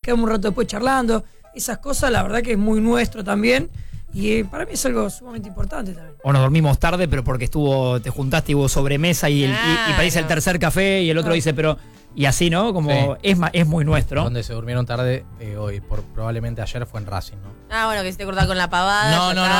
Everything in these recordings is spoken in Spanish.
quedamos un rato después charlando. Esas cosas, la verdad que es muy nuestro también. Y para mí es algo sumamente importante también. O nos dormimos tarde, pero porque te juntaste y hubo sobremesa y parece el tercer café y el otro dice, pero... Y así, ¿no? Como es muy nuestro. Donde se durmieron tarde hoy, probablemente ayer fue en Racing, ¿no? Bueno, que se te cortaba con la pavada.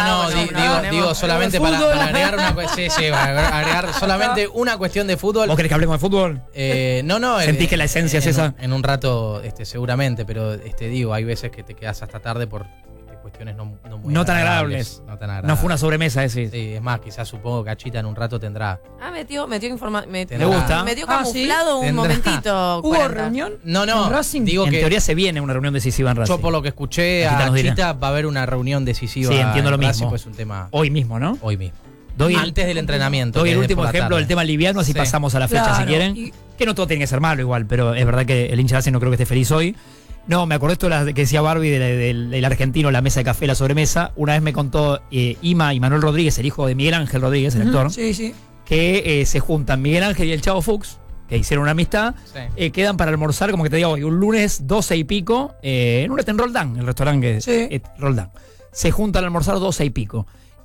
No, digo solamente para agregar una para agregar solamente una cuestión de fútbol. ¿Vos querés que hablemos de fútbol? No. ¿Sentís que la esencia es esa? En un rato, seguramente, pero digo, hay veces que te quedás hasta tarde por cuestiones no tan agradables. No fue una sobremesa, Sí, es más, quizás supongo que Achita en un rato tendrá. Metió información. ¿Te gusta? Metió camuflado un momentito. ¿Hubo reunión? No. Digo en teoría se viene una reunión decisiva en Racing. Yo por lo que escuché a Achita va a haber una reunión decisiva. Sí, entiendo lo mismo. Racing, pues un tema. Hoy mismo, ¿no? Hoy mismo. Antes del entrenamiento. Doy el último ejemplo del tema liviano, así pasamos a la fecha si quieren. Que no todo tiene que ser malo igual, pero es verdad que el hincha de Racing no creo que esté feliz hoy. No, me acordé esto que decía Barbie del argentino, la mesa de café, la sobremesa. Una vez me contó Ima y Manuel Rodríguez, el hijo de Miguel Ángel Rodríguez, el actor, que se juntan Miguel Ángel y el Chavo Fuchs, que hicieron una amistad, quedan para almorzar, como que te digo hoy, un lunes 12 y pico, en Roldán, el restaurante que es Roldán. Se juntan a almorzar 12 y pico.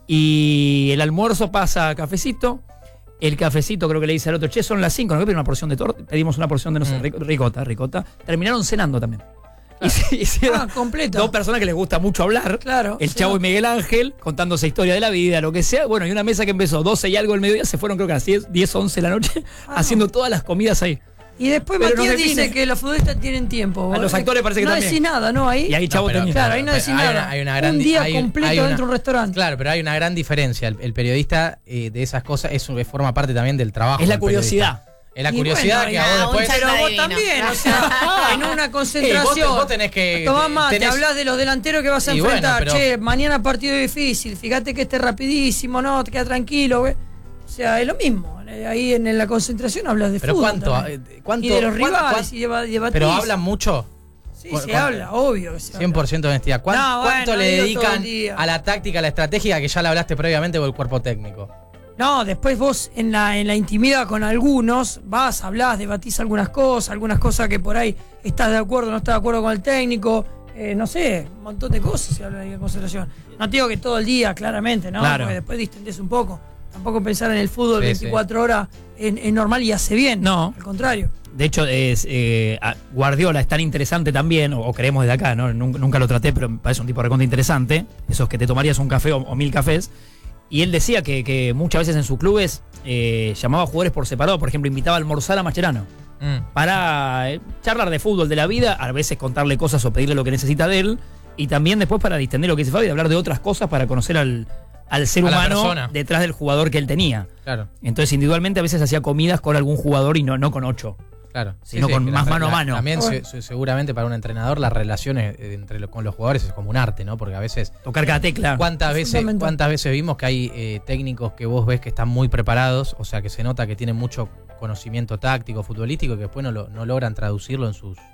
Y el almuerzo pasa cafecito. El cafecito creo que le dice al otro, che, son las 5, no, que pedimos una porción de torta, pedimos una porción de, no sé, ricota. Terminaron cenando también. Hicieron completo. Dos personas que les gusta mucho hablar. Claro. El Chavo y Miguel Ángel, contándose historia de la vida, lo que sea. Bueno, y una mesa que empezó 12 y algo del mediodía, se fueron creo que a las 10, 11 de la noche, haciendo todas las comidas ahí. Y después Matías dice que los futbolistas tienen tiempo. A los actores parece que no también. No decís nada, ¿no? Ahí. Y ahí Chavo tenía. Claro, ahí no decís nada. Hay una gran un día completo dentro de un restaurante. Claro, pero hay una gran diferencia. El periodista de esas cosas forma parte también del trabajo. Es la curiosidad. Es la curiosidad que a vos después. Pero vos también, o sea, en una concentración. Vos tenés que. Tomás mate, te hablas de los delanteros que vas a enfrentar. Bueno, che, mañana partido difícil, fíjate que esté rapidísimo, no, te queda tranquilo, güey. O sea, es lo mismo. Ahí en la concentración hablas de fútbol. ¿Cuánto? Y de los rivales y debatís. Pero hablan mucho. Sí, se habla, obvio que se 100% de honestidad. ¿Cuánto le dedican a la táctica, a la estrategia, que ya la hablaste previamente con el cuerpo técnico? No, después vos en la intimidad con algunos vas, hablás, debatís algunas cosas que por ahí estás de acuerdo, no estás de acuerdo con el técnico, no sé, un montón de cosas se habla ahí en concentración. No te digo que todo el día, claramente, ¿no? Claro. Porque después distendés un poco. Tampoco pensar en el fútbol 24 horas es normal y hace bien. No. Al contrario. De hecho, Guardiola es tan interesante también, o creemos desde acá, ¿no? Nunca lo traté, pero me parece un tipo de recontra interesante. Esos que te tomarías un café o 1000 cafés. Y él decía que muchas veces en sus clubes llamaba a jugadores por separado. Por ejemplo, invitaba a almorzar a Mascherano para charlar de fútbol, de la vida, a veces contarle cosas o pedirle lo que necesita de él. Y también después para distender lo que dice Fabi, hablar de otras cosas para conocer al ser humano detrás del jugador que él tenía. Claro. Entonces, individualmente, a veces hacía comidas con algún jugador y no con 8. Claro. Sino con más mano a mano. También seguramente para un entrenador las relaciones con los jugadores es como un arte, ¿no? Porque a veces... Tocar cada tecla. ¿Cuántas veces vimos que hay técnicos que vos ves que están muy preparados? O sea, que se nota que tienen mucho conocimiento táctico, futbolístico, y que después no logran traducirlo en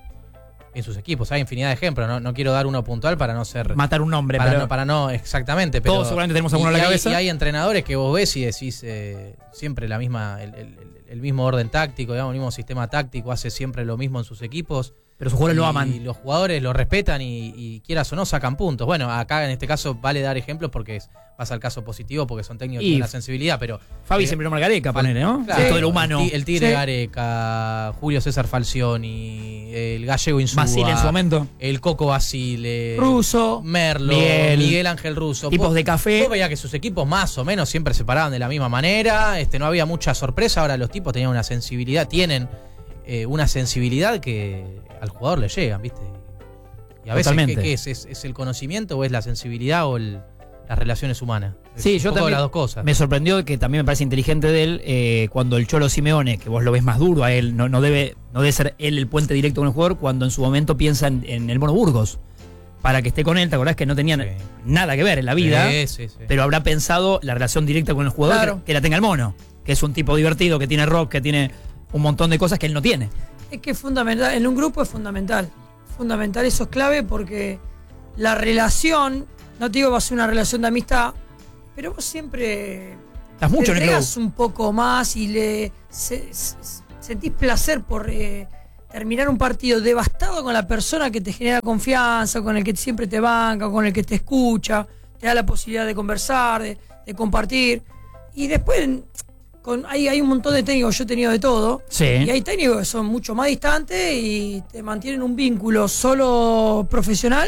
sus equipos. Hay infinidad de ejemplos, no quiero dar uno puntual para no ser... Matar un nombre, para no exactamente. Pero, todos seguramente tenemos alguno en la cabeza. Y hay entrenadores que vos ves y decís siempre la misma... El mismo orden táctico, digamos, el mismo sistema táctico, hace siempre lo mismo en sus equipos. Pero sus jugadores lo aman. Y los jugadores lo respetan y quieras o no, sacan puntos. Bueno, acá en este caso vale dar ejemplos porque pasa el caso positivo, porque son técnicos que tienen la sensibilidad, pero... Fabi siempre nombra Gareca, ponele, ¿no? Claro, esto de lo humano. El Tigre Gareca, Julio César Falcioni, el Gallego Insúa. Basile en su momento. El Coco Basile. Russo. Merlo. Miguel Ángel Russo. Tipos de café. Vos veías que sus equipos más o menos siempre se paraban de la misma manera. No había mucha sorpresa. Ahora los tipos tenían una sensibilidad, tienen una sensibilidad que al jugador le llegan, ¿viste? Y a veces, ¿qué es? ¿Es el conocimiento o es la sensibilidad o las relaciones humanas? Sí, yo también. Las dos cosas. Me sorprendió que también me parece inteligente de él cuando el Cholo Simeone, que vos lo ves más duro a él, no debe ser él el puente directo con el jugador, cuando en su momento piensa en el Mono Burgos. Para que esté con él, ¿te acordás que no tenían nada que ver en la vida? Sí. Pero habrá pensado la relación directa con el jugador, claro, que la tenga el Mono, que es un tipo divertido, que tiene rock, que tiene un montón de cosas que él no tiene. Es que es fundamental, en un grupo es fundamental. Fundamental, eso es clave porque la relación, no te digo va a ser una relación de amistad, pero vos siempre estás mucho te en el entregas un poco más y sentís placer por terminar un partido devastado con la persona que te genera confianza, con el que siempre te banca, con el que te escucha, te da la posibilidad de conversar, de compartir. Y después hay un montón de técnicos, yo he tenido de todo. Sí. Y hay técnicos que son mucho más distantes y te mantienen un vínculo solo profesional.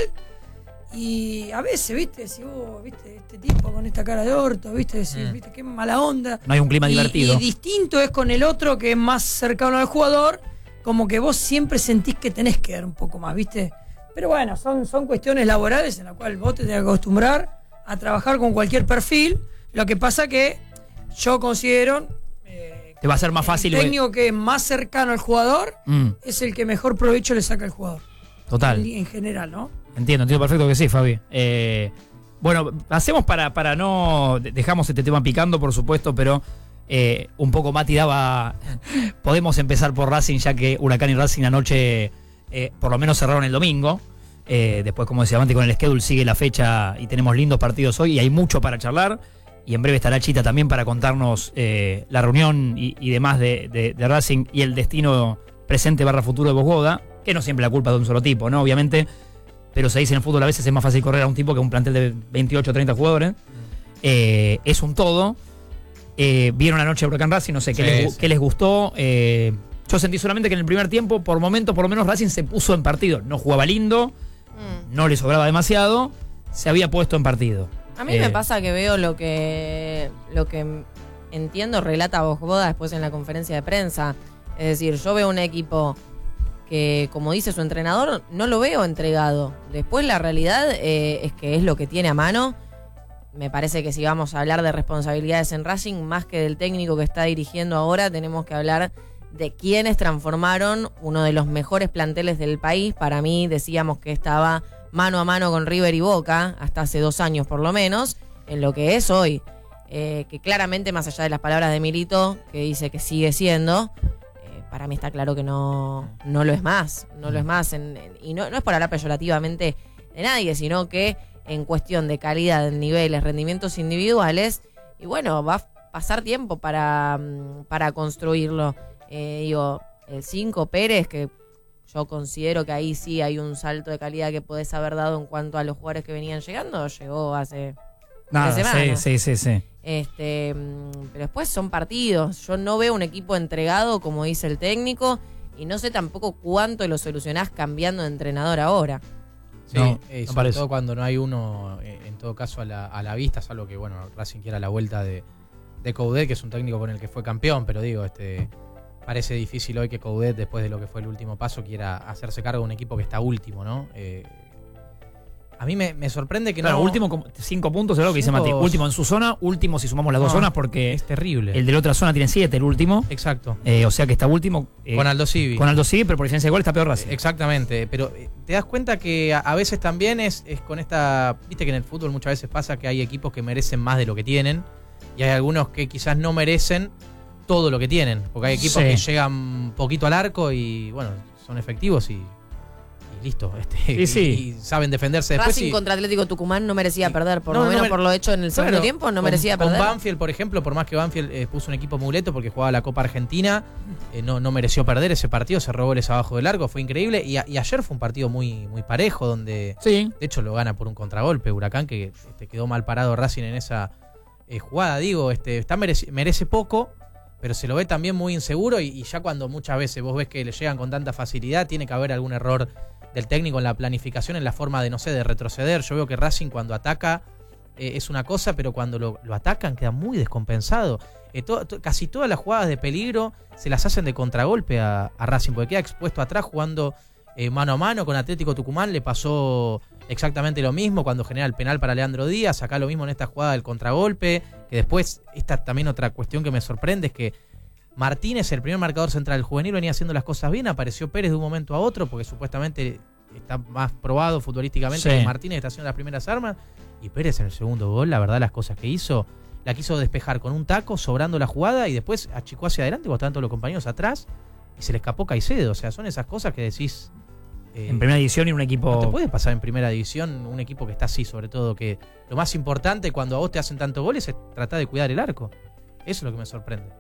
Y a veces, ¿viste? Si vos, ¿viste? Este tipo con esta cara de orto, ¿viste? ¿Viste? Qué mala onda. No hay un clima divertido. Y distinto es con el otro que es más cercano al jugador, como que vos siempre sentís que tenés que dar un poco más, ¿viste? Pero bueno, son cuestiones laborales en las cuales vos te tenés que acostumbrar a trabajar con cualquier perfil. Lo que pasa que yo considero te va a ser más fácil. El técnico que es más cercano al jugador es el que mejor provecho le saca al jugador. Total. En general, ¿no? Entiendo perfecto que sí, Fabi. Bueno, hacemos para no... Dejamos este tema picando, por supuesto, pero un poco Mati daba... Podemos empezar por Racing, ya que Huracán y Racing anoche por lo menos cerraron el domingo. Después, como decía Mati, con el schedule sigue la fecha y tenemos lindos partidos hoy y hay mucho para charlar. Y en breve estará Chita también para contarnos la reunión y demás de Racing y el destino presente / futuro de Bogoda, que no siempre la culpa de un solo tipo, ¿no? Obviamente... Pero se dice en el fútbol a veces es más fácil correr a un tipo que a un plantel de 28 o 30 jugadores. Es un todo. Vieron anoche Huracán Racing, no sé qué les gustó. Yo sentí solamente que en el primer tiempo, por momentos, por lo menos Racing se puso en partido. No jugaba lindo, no le sobraba demasiado, se había puesto en partido. A mí me pasa que veo lo que entiendo, relata Bogoda después en la conferencia de prensa. Es decir, yo veo un equipo que, como dice su entrenador, no lo veo entregado. Después la realidad es que es lo que tiene a mano. Me parece que si vamos a hablar de responsabilidades en Racing, más que del técnico que está dirigiendo ahora, tenemos que hablar de quienes transformaron uno de los mejores planteles del país. Para mí, decíamos que estaba mano a mano con River y Boca, hasta hace 2 años por lo menos, en lo que es hoy. Que claramente, más allá de las palabras de Milito, que dice que sigue siendo... Para mí está claro que no lo es más. No lo es más. Y no es por hablar peyorativamente de nadie, sino que en cuestión de calidad, niveles, rendimientos individuales, y bueno, va a pasar tiempo para construirlo. El 5 Pérez, que yo considero que ahí sí hay un salto de calidad que podés haber dado en cuanto a los jugadores que venían llegando, llegó hace 3 semanas. Sí. Pero después son partidos. Yo no veo un equipo entregado, como dice el técnico, y no sé tampoco cuánto lo solucionás cambiando de entrenador ahora. Sí, sobre todo cuando no hay uno, en todo caso, a la vista, salvo que, bueno, Racing quiera la vuelta de Coudet, que es un técnico con el que fue campeón, pero digo, parece difícil hoy que Coudet, después de lo que fue el último paso, quiera hacerse cargo de un equipo que está último, ¿no? A mí me sorprende que claro, no... último 5 puntos, es lo que dice Mati. Último en su zona, último si sumamos las 2 zonas, porque... Es terrible. El de la otra zona tiene 7, el último. Exacto. O sea que está último... con Aldo Civi. Con Aldo Civi, pero por diferencia de gol está peor Racing. Exactamente. Pero te das cuenta que a veces también es con esta... Viste que en el fútbol muchas veces pasa que hay equipos que merecen más de lo que tienen. Y hay algunos que quizás no merecen todo lo que tienen. Porque hay equipos que llegan poquito al arco y, bueno, son efectivos y listo, y saben defenderse después. Racing contra Atlético Tucumán no merecía perder, por lo menos por lo hecho en el segundo tiempo, no merecía perder. Con Banfield, por ejemplo, por más que Banfield puso un equipo muleto porque jugaba la Copa Argentina, no mereció perder ese partido, cerró goles abajo del largo, fue increíble. Y ayer fue un partido muy, muy parejo, donde de hecho lo gana por un contragolpe Huracán, que quedó mal parado Racing en esa jugada. Digo, merece poco, pero se lo ve también muy inseguro y ya cuando muchas veces vos ves que le llegan con tanta facilidad, tiene que haber algún error del técnico en la planificación, en la forma de, no sé, de retroceder. Yo veo que Racing cuando ataca es una cosa, pero cuando lo atacan queda muy descompensado. Casi todas las jugadas de peligro se las hacen de contragolpe a Racing, porque queda expuesto atrás jugando mano a mano. Con Atlético Tucumán le pasó exactamente lo mismo cuando genera el penal para Leandro Díaz. Acá lo mismo en esta jugada del contragolpe, que después, esta también otra cuestión que me sorprende es que Martínez, el primer marcador central del juvenil, venía haciendo las cosas bien, apareció Pérez de un momento a otro, porque supuestamente está más probado futbolísticamente que Martínez, está haciendo las primeras armas, y Pérez en el segundo gol, la verdad, las cosas que hizo, la quiso despejar con un taco, sobrando la jugada, y después achicó hacia adelante, cuando estaban todos los compañeros atrás, y se le escapó Caicedo. O sea, son esas cosas que decís... en primera división y un equipo... No te puede pasar en primera división un equipo que está así, sobre todo, que lo más importante cuando a vos te hacen tantos goles es tratar de cuidar el arco. Eso es lo que me sorprende.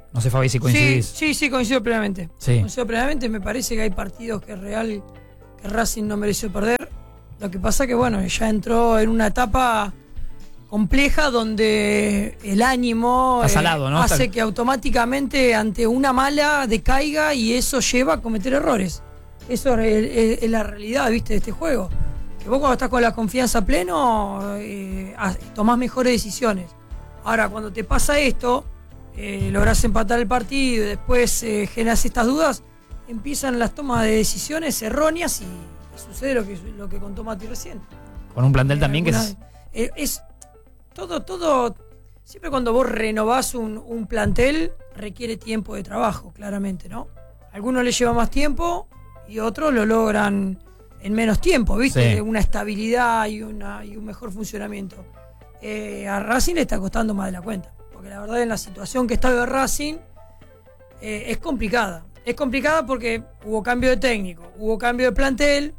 No sé, Fabi, si coincidís. Sí, coincido plenamente. Sí. Coincido plenamente. Me parece que hay partidos que Racing no mereció perder. Lo que pasa que, bueno, ya entró en una etapa compleja donde el ánimo Está salado, ¿no? hace que automáticamente ante una mala decaiga y eso lleva a cometer errores. Eso es la realidad, ¿viste? De este juego. Que vos cuando estás con la confianza a pleno tomás mejores decisiones. Ahora, cuando te pasa esto, lográs empatar el partido y después generas estas dudas, empiezan las tomas de decisiones erróneas y sucede lo que contó Mati recién. Con un plantel también que es todo. Siempre cuando vos renovás un plantel, requiere tiempo de trabajo, claramente, ¿no? Algunos le lleva más tiempo y otros lo logran en menos tiempo, ¿viste? Sí. Una estabilidad y un mejor funcionamiento. A Racing le está costando más de la cuenta, porque la verdad en la situación que está de Racing es complicada. Es complicada porque hubo cambio de técnico, hubo cambio de plantel,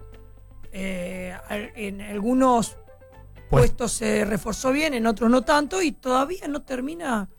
en algunos puestos se reforzó bien, en otros no tanto, y todavía no termina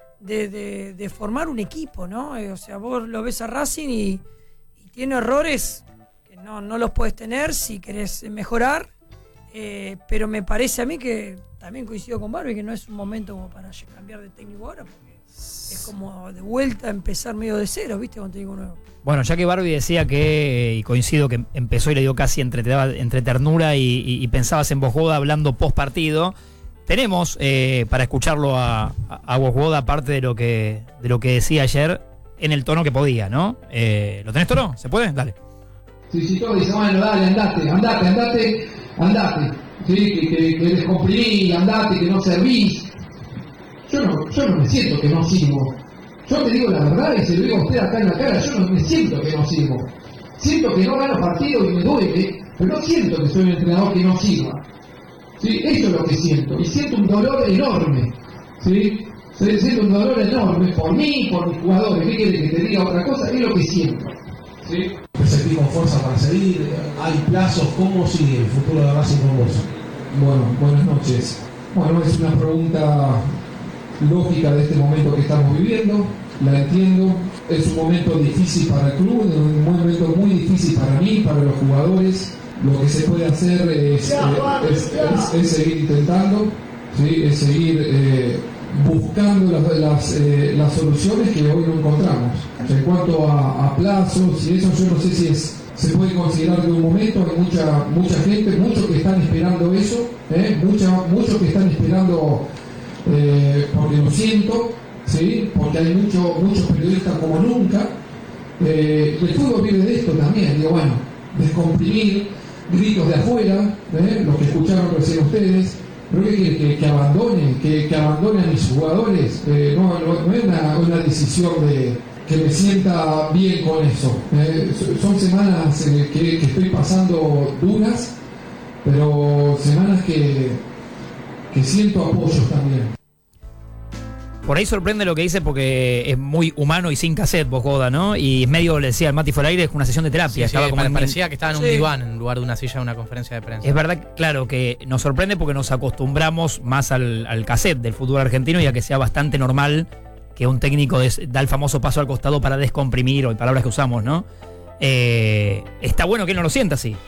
de formar un equipo, ¿no? O sea, vos lo ves a Racing y tiene errores que no los puedes tener si querés mejorar, pero me parece a mí que también coincido con Barbie que no es un momento como para cambiar de técnico ahora, porque es como de vuelta a empezar medio de cero, ¿viste? Con técnico nuevo. Bueno, ya que Barbie decía que, y coincido que empezó y le dio casi entre ternura y pensabas en Vosgoda hablando post partido, tenemos para escucharlo a Vosgoda parte de lo que decía ayer en el tono que podía, ¿no? ¿Lo tenés, Toro? ¿Se puede? Dale. Sí, todo dice, bueno, dale, andate. Sí, que descomprimí, andate, que no servís. Yo no me siento que no sirvo. Yo te digo la verdad y se lo digo a usted acá en la cara, yo no me siento que no sirvo. Siento que no gano partido y me duele, pero no siento que soy un entrenador que no sirva. ¿Sí? Eso es lo que siento. Y siento un dolor enorme. ¿Sí? Siento un dolor enorme por mí, por mis jugadores. ¿Qué quiere que te diga otra cosa? Es lo que siento. ¿Sí? Me sentí con fuerza para seguir. Hay plazos. ¿Cómo sigue el futuro de Racing con vos? Bueno, buenas noches. Bueno, es una pregunta lógica de este momento que estamos viviendo, la entiendo, es un momento difícil para el club, un momento muy difícil para mí, para los jugadores. Lo que se puede hacer es seguir intentando, ¿sí? Es seguir buscando las soluciones que hoy no encontramos. En cuanto a plazos y eso, yo no sé si se puede considerar de un momento. Hay mucha gente, muchos que están esperando eso, muchos que están esperando porque lo siento, ¿sí? Porque hay muchos periodistas como nunca, y el fútbol vive de esto también, digo, bueno, descomprimir, gritos de afuera, los que escucharon recién ustedes, pero que abandone a mis jugadores, no es una decisión de que me sienta bien con eso. Son semanas que estoy pasando duras, pero semanas que siento apoyos también. Por ahí sorprende lo que dice porque es muy humano y sin cassette, Vosgoda, ¿no? Y medio, le decía al Mati Folaire, es una sesión de terapia. Estaba como parecía que estaba en un diván en lugar de una silla de una conferencia de prensa. Es verdad, claro, que nos sorprende porque nos acostumbramos más al cassette del fútbol argentino y a que sea bastante normal que un técnico da el famoso paso al costado para descomprimir, o palabras que usamos, ¿no? Está bueno que él no lo sienta así.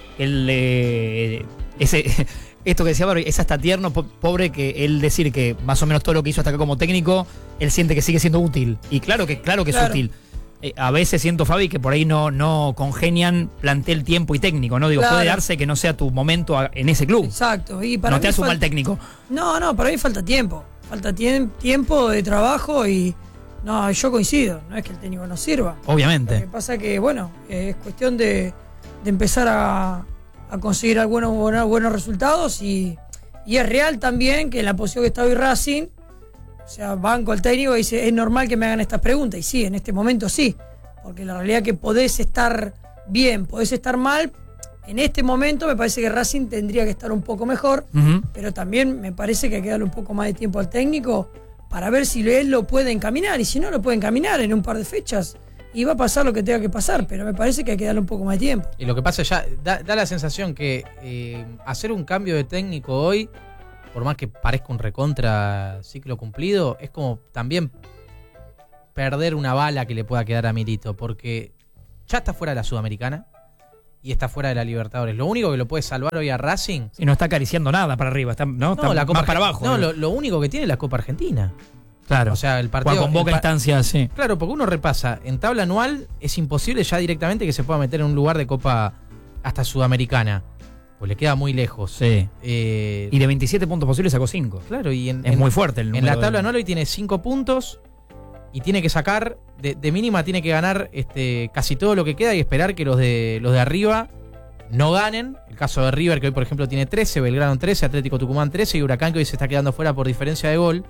Esto que decía Barbie, es hasta tierno, pobre, que él decir que más o menos todo lo que hizo hasta acá como técnico, él siente que sigue siendo útil. Y claro que es útil. A veces siento, Fabi, que por ahí no congenian plantel, tiempo y técnico, ¿no? Digo, puede darse que no sea tu momento en ese club. Exacto. Y para no te hace un mal técnico. No, para mí falta tiempo. Falta tiempo de trabajo y... No, yo coincido. No es que el técnico no sirva. Obviamente. Lo que pasa que, bueno, es cuestión de empezar a conseguir algunos buenos resultados y es real también que en la posición que está hoy Racing, o sea, banco al técnico y dice, es normal que me hagan estas preguntas, y sí, en este momento sí, porque la realidad es que podés estar bien, podés estar mal, en este momento me parece que Racing tendría que estar un poco mejor, pero también me parece que hay que darle un poco más de tiempo al técnico para ver si él lo puede encaminar, y si no lo puede encaminar en un par de fechas, y va a pasar lo que tenga que pasar, pero me parece que hay que darle un poco más de tiempo. Y lo que pasa ya, da la sensación que hacer un cambio de técnico hoy, por más que parezca un recontra ciclo cumplido, es como también perder una bala que le pueda quedar a Milito, porque ya está fuera de la Sudamericana y está fuera de la Libertadores. Lo único que lo puede salvar hoy a Racing... Y no está acariciando nada para arriba, está, ¿no? Está la Copa más para abajo. No, lo único que tiene es la Copa Argentina. Claro. O sea, el partido... Convoca instancias, sí. Claro, porque uno repasa, en tabla anual es imposible ya directamente que se pueda meter en un lugar de Copa hasta Sudamericana. Pues le queda muy lejos. Sí. Y de 27 puntos posibles sacó 5. Claro, y es muy fuerte el número. En la tabla anual hoy tiene 5 puntos y tiene que sacar, de mínima tiene que ganar casi todo lo que queda y esperar que los de arriba no ganen. El caso de River, que hoy por ejemplo tiene 13, Belgrano 13, Atlético Tucumán 13 y Huracán, que hoy se está quedando fuera por diferencia de gol,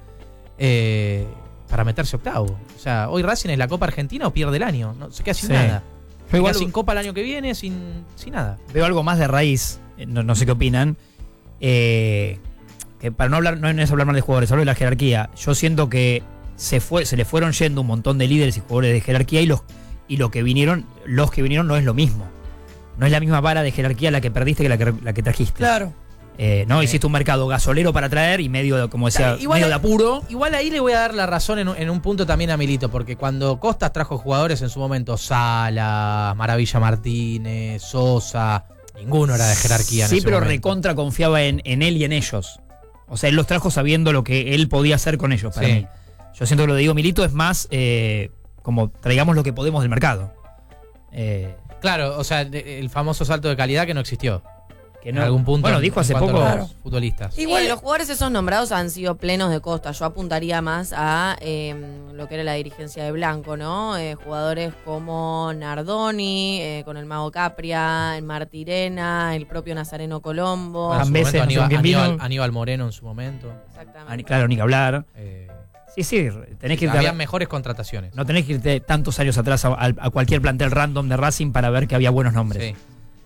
para meterse octavo. O sea, hoy Racing es la Copa Argentina o pierde el año. No se queda sin nada. Se queda sin Copa el año que viene, sin nada. Veo algo más de raíz, no sé qué opinan. Que para no es hablar mal de jugadores, hablo de la jerarquía. Yo siento que se le fueron yendo un montón de líderes y jugadores de jerarquía y los que vinieron no es lo mismo. No es la misma vara de jerarquía la que perdiste que la que trajiste. Claro. No, hiciste un mercado gasolero para traer y medio, como decía, medio de apuro. Igual ahí le voy a dar la razón en un punto también a Milito, porque cuando Costas trajo jugadores en su momento, Salas, Maravilla Martínez, Sosa, ninguno era de jerarquía. Sí, pero recontra confiaba en él y en ellos. O sea, él los trajo sabiendo lo que él podía hacer con ellos, para mí. Yo siento que lo de Diego Milito es más como traigamos lo que podemos del mercado. Claro, o sea, el famoso salto de calidad que no existió. Que en algún punto. Bueno, dijo hace poco. Los futbolistas. Igual los jugadores esos nombrados han sido plenos de Costa. Yo apuntaría más a lo que era la dirigencia de Blanco, ¿no? Jugadores como Nardoni, con el Mago Capria, el Martirena, el propio Nazareno Colombo. Aníbal Moreno en su momento. Exactamente. Claro, ni que hablar. Sí, tenés que irte. Había mejores contrataciones. No tenés que irte tantos años atrás a cualquier plantel random de Racing para ver que había buenos nombres. Sí.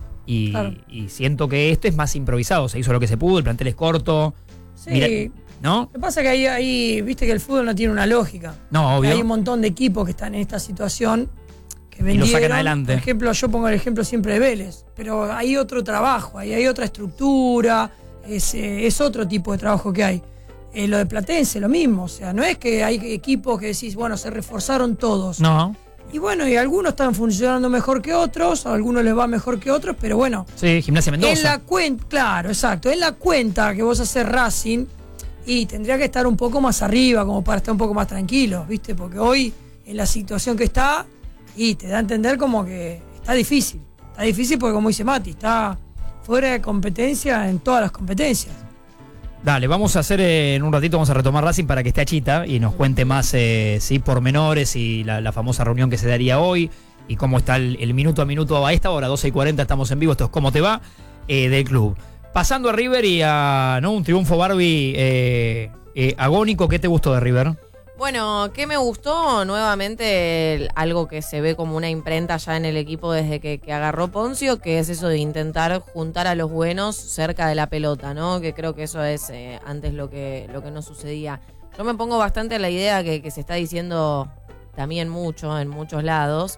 Y siento que este es más improvisado. Se hizo lo que se pudo, el plantel es corto. Sí. Mira, ¿no? Lo que pasa es que ahí viste que el fútbol no tiene una lógica. No, obvio. Hay un montón de equipos que están en esta situación que vendieron. Y lo sacan adelante. Por ejemplo, yo pongo el ejemplo siempre de Vélez. Pero hay otro trabajo, hay otra estructura, es otro tipo de trabajo que hay. Lo de Platense, lo mismo. O sea, no es que hay equipos que decís, bueno, se reforzaron todos. No. Y bueno, y algunos están funcionando mejor que otros, a algunos les va mejor que otros, pero bueno. Sí, Gimnasia Mendoza. En la cuenta, claro, exacto. En la cuenta que vos haces Racing, y tendría que estar un poco más arriba, como para estar un poco más tranquilo, ¿viste? Porque hoy, en la situación que está, y te da a entender como que está difícil. Está difícil porque, como dice Mati, está fuera de competencia en todas las competencias. Dale, vamos a hacer en un ratito, vamos a retomar Racing para que esté Achita y nos cuente más pormenores y la famosa reunión que se daría hoy y cómo está el minuto a minuto a esta hora, 12:40, estamos en vivo, esto es Cómo Te Va, del club. Pasando a River y a un triunfo Barbie agónico, ¿qué te gustó de River? Bueno, ¿qué me gustó? Nuevamente algo que se ve como una imprenta ya en el equipo desde que agarró Poncio, que es eso de intentar juntar a los buenos cerca de la pelota, ¿no? Que creo que eso es antes lo que no sucedía. Yo me pongo bastante a la idea que se está diciendo también mucho en muchos lados,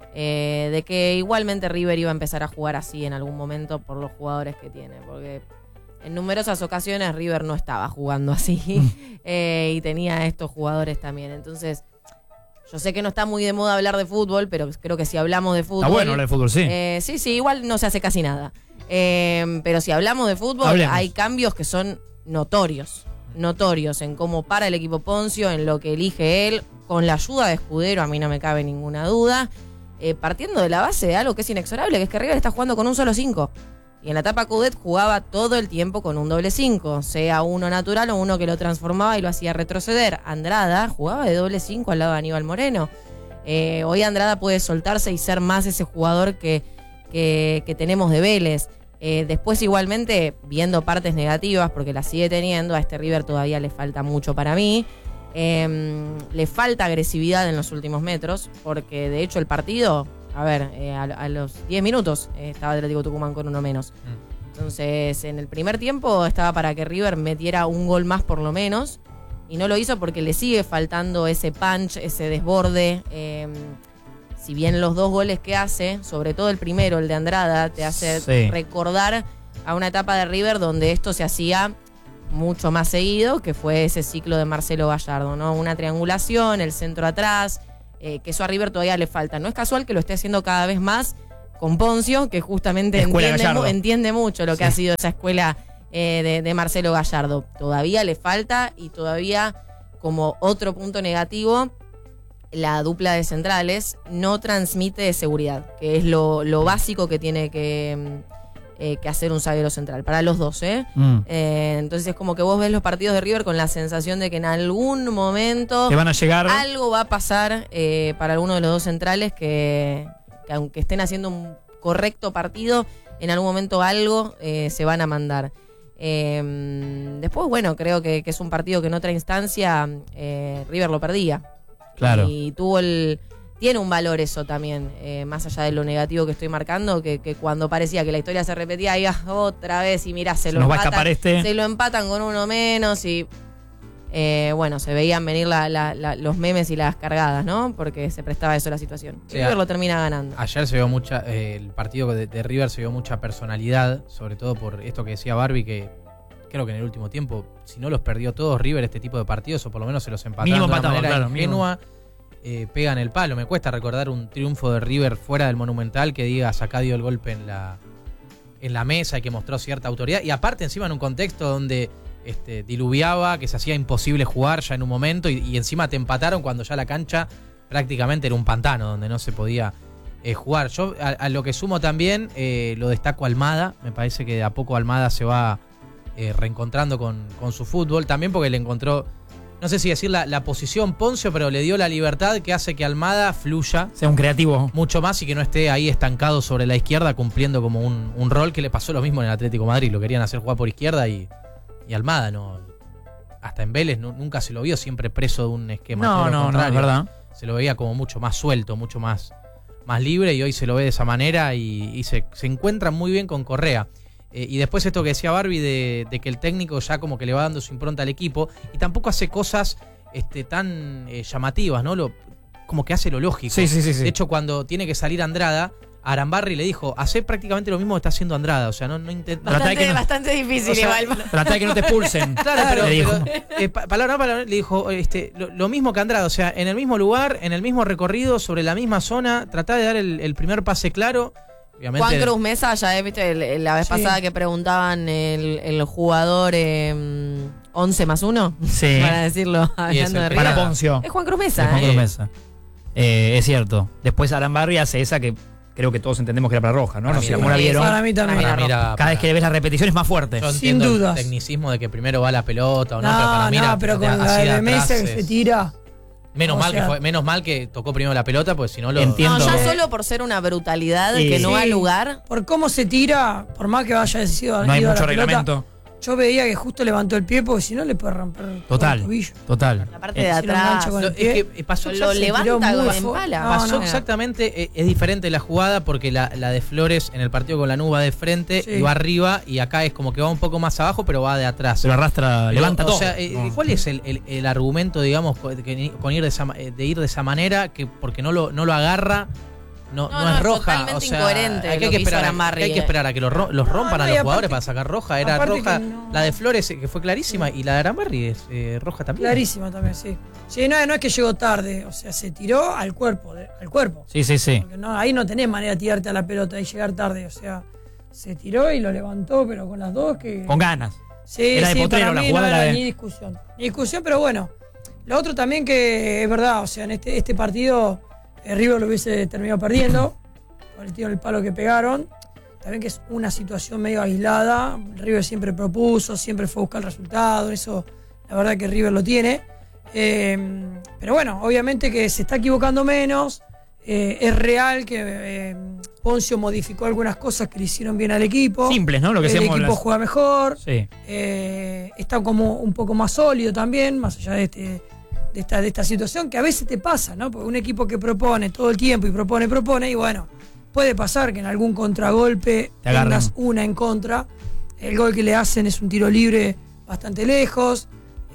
de que igualmente River iba a empezar a jugar así en algún momento por los jugadores que tiene, porque en numerosas ocasiones River no estaba jugando así y tenía estos jugadores también. Entonces, yo sé que no está muy de moda hablar de fútbol, pero creo que si hablamos de fútbol... Está bueno hablar de fútbol, sí. Sí, igual no se hace casi nada. Pero si hablamos de fútbol, hablemos. Hay cambios que son notorios en cómo para el equipo Poncio, en lo que elige él, con la ayuda de Escudero, a mí no me cabe ninguna duda, partiendo de la base de algo que es inexorable, que es que River está jugando con un solo 5. Y en la etapa Coudet jugaba todo el tiempo con un doble 5, sea uno natural o uno que lo transformaba y lo hacía retroceder. Andrada jugaba de doble 5 al lado de Aníbal Moreno. Hoy Andrada puede soltarse y ser más ese jugador que tenemos de Vélez. Después igualmente, viendo partes negativas, porque las sigue teniendo, a este River todavía le falta mucho para mí. Le falta agresividad en los últimos metros, porque de hecho el partido... a los 10 minutos estaba Atlético Tucumán con uno menos. Entonces, en el primer tiempo estaba para que River metiera un gol más por lo menos, y no lo hizo porque le sigue faltando ese punch, ese desborde. Si bien los 2 goles que hace, sobre todo el primero, el de Andrada, te hace recordar a una etapa de River donde esto se hacía mucho más seguido, que fue ese ciclo de Marcelo Gallardo, ¿no? Una triangulación, el centro atrás, que eso a River todavía le falta. No es casual que lo esté haciendo cada vez más con Poncio, que justamente entiende mucho lo que ha sido esa escuela de Marcelo Gallardo. Todavía le falta, y todavía, como otro punto negativo, la dupla de centrales no transmite seguridad, que es lo básico que tiene que hacer un zaguero central, para los dos, entonces es como que vos ves los partidos de River con la sensación de que en algún momento te van a llegar, algo va a pasar para alguno de los dos centrales, que aunque estén haciendo un correcto partido, en algún momento algo se van a mandar. Después, bueno, creo que es un partido que en otra instancia River lo perdía. Claro. Y tiene un valor eso también, más allá de lo negativo que estoy marcando, que cuando parecía que la historia se repetía, iba otra vez y mirá, se lo empatan con uno menos y bueno, se veían venir los memes y las cargadas, ¿no? Porque se prestaba eso la situación. Sí, River lo termina ganando. Ayer se vio el partido de River se vio mucha personalidad, sobre todo por esto que decía Barbie, que creo que en el último tiempo, si no los perdió todos River este tipo de partidos, o por lo menos se los empataron de una manera ingenua, pegan el palo. Me cuesta recordar un triunfo de River fuera del Monumental que diga acá dio el golpe en la mesa y que mostró cierta autoridad, y aparte encima en un contexto donde diluviaba, que se hacía imposible jugar ya en un momento, y encima te empataron cuando ya la cancha prácticamente era un pantano donde no se podía jugar. Yo a lo que sumo también lo destaco a Almada. Me parece que de a poco Almada se va reencontrando con su fútbol, también porque le encontró, no sé si decir la posición Poncio, pero le dio la libertad que hace que Almada fluya, sea un creativo mucho más, y que no esté ahí estancado sobre la izquierda cumpliendo como un rol que le pasó lo mismo en el Atlético de Madrid. Lo querían hacer jugar por izquierda y Almada no, hasta en Vélez nunca se lo vio siempre preso de un esquema. No, es verdad. Se lo veía como mucho más suelto, mucho más libre, y hoy se lo ve de esa manera y se encuentra muy bien con Correa. Y después esto que decía Barbie de que el técnico ya como que le va dando su impronta al equipo, y tampoco hace cosas tan llamativas, ¿no? Como que hace lo lógico. Sí. De hecho, cuando tiene que salir Andrada, Arambarri le dijo, hacé prácticamente lo mismo que está haciendo Andrada. O sea, no intenta. Bastante difícil, igual. Tratá de que no te expulsen. Claro, pero palabra a palabra le dijo lo mismo que Andrada. O sea, en el mismo lugar, en el mismo recorrido, sobre la misma zona, tratá de dar el primer pase claro. Obviamente, Juan Cruz Mesa, ya viste la vez pasada que preguntaban el jugador 11 más 1, sí, para decirlo hablando de River. Para Poncio. Es Juan Cruz Mesa. Es Juan Cruz Mesa. Es cierto. Después Arambarri hace esa que creo que todos entendemos que era para roja, ¿no? No sé cómo la vieron. Para mí también. Cada vez que ves la repetición es más fuerte. Yo sin dudas. El tecnicismo de que primero va la pelota o no, pero con la de Mesa que se tira. Menos mal que tocó primero la pelota, porque si no lo entiendo. No, ya solo por ser una brutalidad que no da lugar. Por cómo se tira, por más que vaya sido no hay mucho reglamento. Yo veía que justo levantó el pie, porque si no le puede romper el tobillo. Total. La parte de atrás. Lo levanta en pala. Pasó exactamente, es diferente la jugada, porque la de Flores en el partido con Lanús va de frente y va arriba, y acá es como que va un poco más abajo, pero va de atrás. Se lo arrastra, levanta todo. O sea, ¿cuál es el argumento, digamos, con ir de esa manera? Que porque no lo agarra. No es roja, totalmente incoherente. Hay que esperar a que los rompan a los jugadores para sacar roja. Era roja la de Flores, que fue clarísima, y la de Arambarri es roja también. Clarísima también, sí. Sí, no es que llegó tarde, o sea, se tiró al cuerpo. Sí. Porque ahí no tenés manera de tirarte a la pelota y llegar tarde, o sea, se tiró y lo levantó, pero con las dos que... Con ganas. Sí, era de potrero la jugada. No era ni discusión, pero bueno. Lo otro también que es verdad, o sea, en este partido... River lo hubiese terminado perdiendo por el tiro del palo que pegaron. También que es una situación medio aislada. River siempre propuso, siempre fue a buscar el resultado. Eso, la verdad que River lo tiene. Pero bueno, obviamente que se está equivocando menos. Es real que Poncio modificó algunas cosas que le hicieron bien al equipo. Simples, ¿no? Lo que el equipo juega mejor. Sí. Está como un poco más sólido también, más allá de esta situación que a veces te pasa, ¿no? Porque un equipo que propone todo el tiempo y propone, y bueno, puede pasar que en algún contragolpe tengas una en contra. El gol que le hacen es un tiro libre bastante lejos,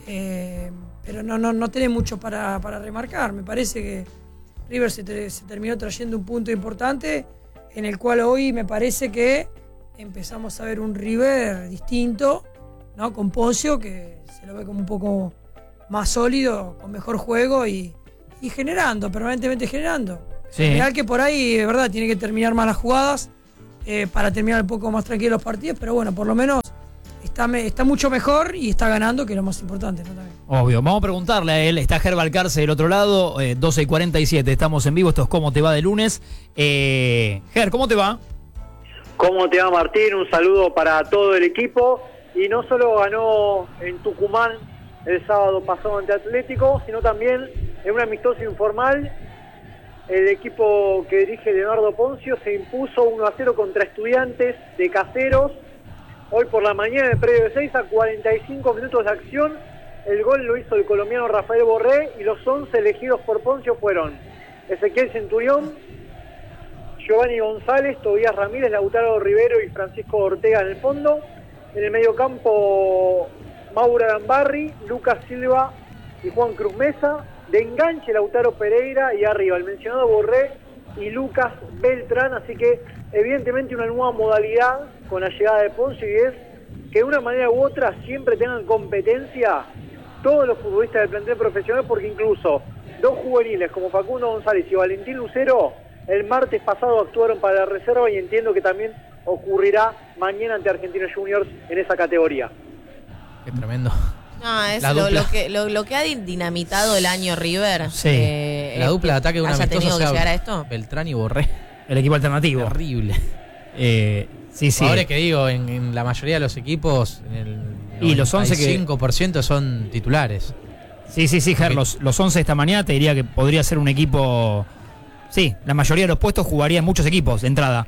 pero no tiene mucho para remarcar. Me parece que River se terminó trayendo un punto importante, en el cual hoy me parece que empezamos a ver un River distinto, ¿no? Con Poncio, que se lo ve como un poco más sólido, con mejor juego y y generando, permanentemente generando. Sí. Es real que por ahí, de verdad, tiene que terminar más las jugadas para terminar un poco más tranquilos los partidos, pero bueno, por lo menos está mucho mejor y está ganando, que es lo más importante, ¿no? También. Obvio. Vamos a preguntarle a él. Está Gerba Alcarce del otro lado, 12:47. Estamos en vivo. Esto es ¿Cómo te va de lunes? Ger, ¿cómo te va? ¿Cómo te va, Martín? Un saludo para todo el equipo. Y no solo ganó en Tucumán el sábado pasado ante Atlético, sino también en un amistoso informal. El equipo que dirige Leonardo Poncio se impuso 1-0 contra Estudiantes de Caseros. Hoy por la mañana en el predio de 6 a 45 minutos de acción. El gol lo hizo el colombiano Rafael Borré y los 11 elegidos por Poncio fueron Ezequiel Centurión, Giovanni González, Tobías Ramírez, Lautaro Rivero y Francisco Ortega en el fondo. En el mediocampo, Mauro Arambarri, Lucas Silva y Juan Cruz Mesa. De enganche, Lautaro Pereira y arriba el mencionado Borré y Lucas Beltrán. Así que evidentemente una nueva modalidad con la llegada de Poncio, y es que de una manera u otra siempre tengan competencia todos los futbolistas del plantel profesional, porque incluso dos juveniles como Facundo González y Valentín Lucero el martes pasado actuaron para la reserva, y entiendo que también ocurrirá mañana ante Argentinos Juniors en esa categoría. Qué tremendo. No, es La lo que ha dinamitado el año River. Sí. La dupla de ataque de un haya amistoso tenido que sea llegar a esto. Beltrán y Borré. El equipo alternativo. Terrible. Sí. Ahora que digo, en la mayoría de los equipos, en el Y los 11 que- 95% son titulares. Sí, Ger. Los 11 de esta mañana te diría que podría ser un equipo... Sí, la mayoría de los puestos jugaría en muchos equipos de entrada.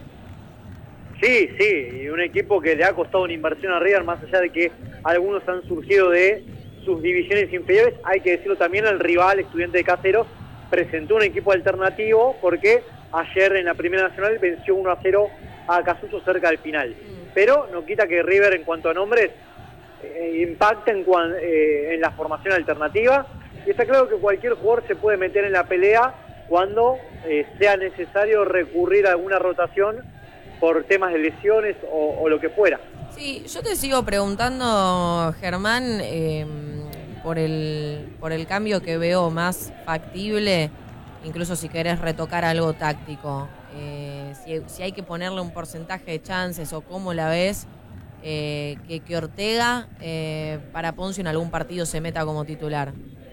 Sí, y un equipo que le ha costado una inversión a River, más allá de que algunos han surgido de sus divisiones inferiores. Hay que decirlo también, el rival, Estudiante de Caseros, presentó un equipo alternativo porque ayer en la Primera Nacional venció 1-0 a Casucho cerca del final. Pero no quita que River, en cuanto a nombres, impacta en la formación alternativa, y está claro que cualquier jugador se puede meter en la pelea cuando sea necesario recurrir a alguna rotación por temas de lesiones o lo que fuera. Sí, yo te sigo preguntando, Germán, por el cambio que veo más factible, incluso si querés retocar algo táctico. Si hay que ponerle un porcentaje de chances o cómo la ves, que Ortega para Poncio en algún partido se meta como titular.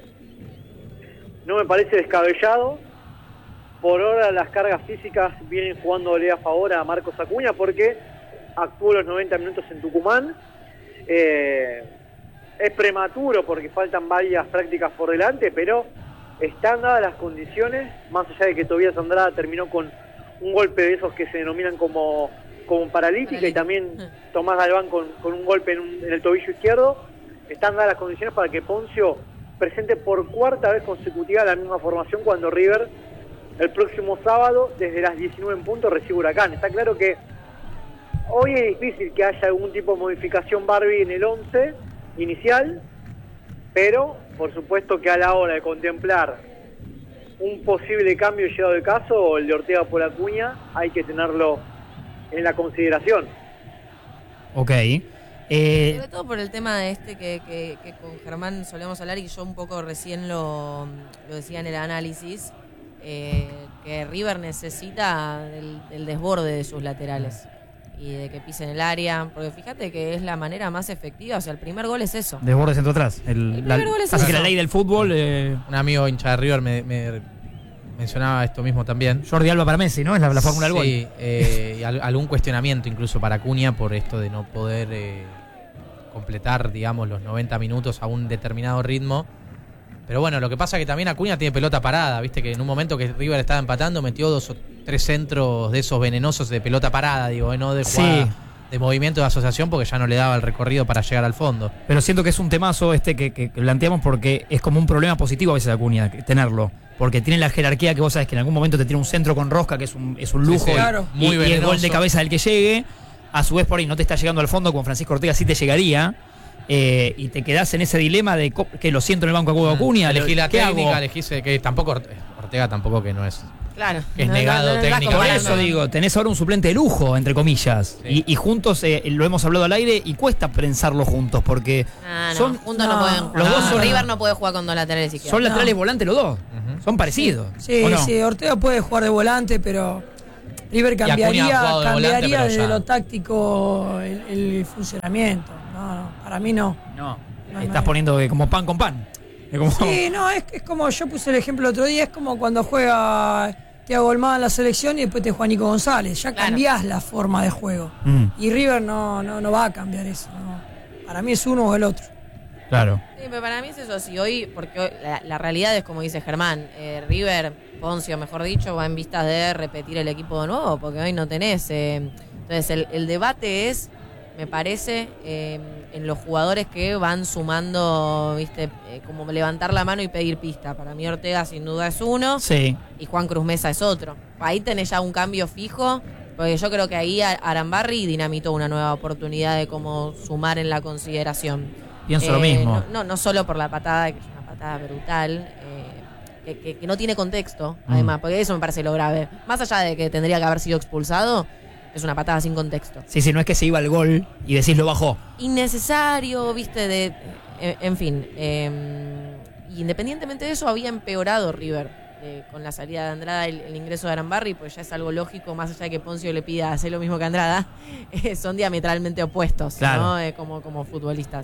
No me parece descabellado. Por ahora las cargas físicas vienen jugándole a favor a Marcos Acuña, porque actuó los 90 minutos en Tucumán. Es prematuro porque faltan varias prácticas por delante, pero están dadas las condiciones, más allá de que Tobías Andrada terminó con un golpe de esos que se denominan como paralítica, y también Tomás Galván con un golpe en el tobillo izquierdo. Están dadas las condiciones para que Poncio presente por cuarta vez consecutiva la misma formación cuando River el próximo sábado desde las 19 en punto recibe Huracán. Está claro que hoy es difícil que haya algún tipo de modificación Barbie en el 11 inicial, pero por supuesto que a la hora de contemplar un posible cambio llegado el caso, el de Ortega por Acuña, hay que tenerlo en la consideración. Ok. Sobre todo por el tema de que con Germán solemos hablar, y yo un poco recién lo decía en el análisis, que River necesita del desborde de sus laterales y de que pisen el área, porque fíjate que es la manera más efectiva. O sea, el primer gol es eso. Desborde centro atrás. El primer gol es así que eso. la ley del fútbol... Un amigo hincha de River me mencionaba esto mismo también. Jordi Alba para Messi, ¿no? Es la fórmula del gol. Sí, y algún cuestionamiento incluso para Acuña por esto de no poder completar, digamos, los 90 minutos a un determinado ritmo. Pero bueno, lo que pasa es que también Acuña tiene pelota parada, viste que en un momento que River estaba empatando metió 2 o 3 centros de esos venenosos de pelota parada, digo, no de jugada, de movimiento de asociación, porque ya no le daba el recorrido para llegar al fondo. Pero siento que es un temazo que planteamos, porque es como un problema positivo a veces Acuña tenerlo, porque tiene la jerarquía que vos sabés que en algún momento te tiene un centro con rosca, que es un lujo, sí, claro. y el venenoso. gol de cabeza del que llegue. A su vez por ahí no te está llegando al fondo, como Francisco Ortega sí te llegaría. Y te quedás en ese dilema de que lo siento en el banco de Acuña. Elegí la ¿qué técnica, hago? elegí que tampoco Ortega tampoco que no es Claro. Es negado técnicamente. Por eso digo, tenés ahora un suplente de lujo, entre comillas. Sí. Y juntos lo hemos hablado al aire y cuesta pensarlo juntos porque son juntos no pueden jugar. los dos son- River no puede jugar con dos laterales izquierdos. son laterales volantes los dos. Son parecidos. Sí, ¿o no? sí, Ortega puede jugar de volante, pero River Acuña ha cambiaría, jugado de volante, pero desde ya. lo táctico el funcionamiento. No, para mí no. No, No, estás no. poniendo como pan con pan. Es como- Sí, no, es como yo puse el ejemplo el otro día, es como cuando juega Thiago Almada en la selección y después te juega Nico González. Ya Claro. cambiás la forma de juego. Mm, Y River no va a cambiar eso. No. Para mí es uno o el otro. claro. Sí, pero para mí es eso, sí, porque hoy la realidad es como dice Germán, River, Poncio, mejor dicho, va en vistas de repetir el equipo de nuevo, porque hoy no tenés. Entonces el debate es, me parece, en los jugadores que van sumando, viste, como levantar la mano y pedir pista. Para mí Ortega sin duda es uno Sí. y Juan Cruz Mesa es otro. Ahí tenés ya un cambio fijo, porque yo creo que ahí Arambarri dinamitó una nueva oportunidad de cómo sumar en la consideración. Pienso lo mismo. No solo por la patada, que es una patada brutal, que no tiene contexto, además, porque eso me parece lo grave. Más allá de que tendría que haber sido expulsado, es una patada sin contexto. Sí, sí, no es que se iba al gol y decís lo bajó. Innecesario, viste, en fin. Y independientemente de eso, había empeorado River. Con la salida de Andrada, el ingreso de Arambarri, pues ya es algo lógico, más allá de que Poncio le pida hacer lo mismo que Andrada, son diametralmente opuestos, Claro. ¿no? Como futbolistas.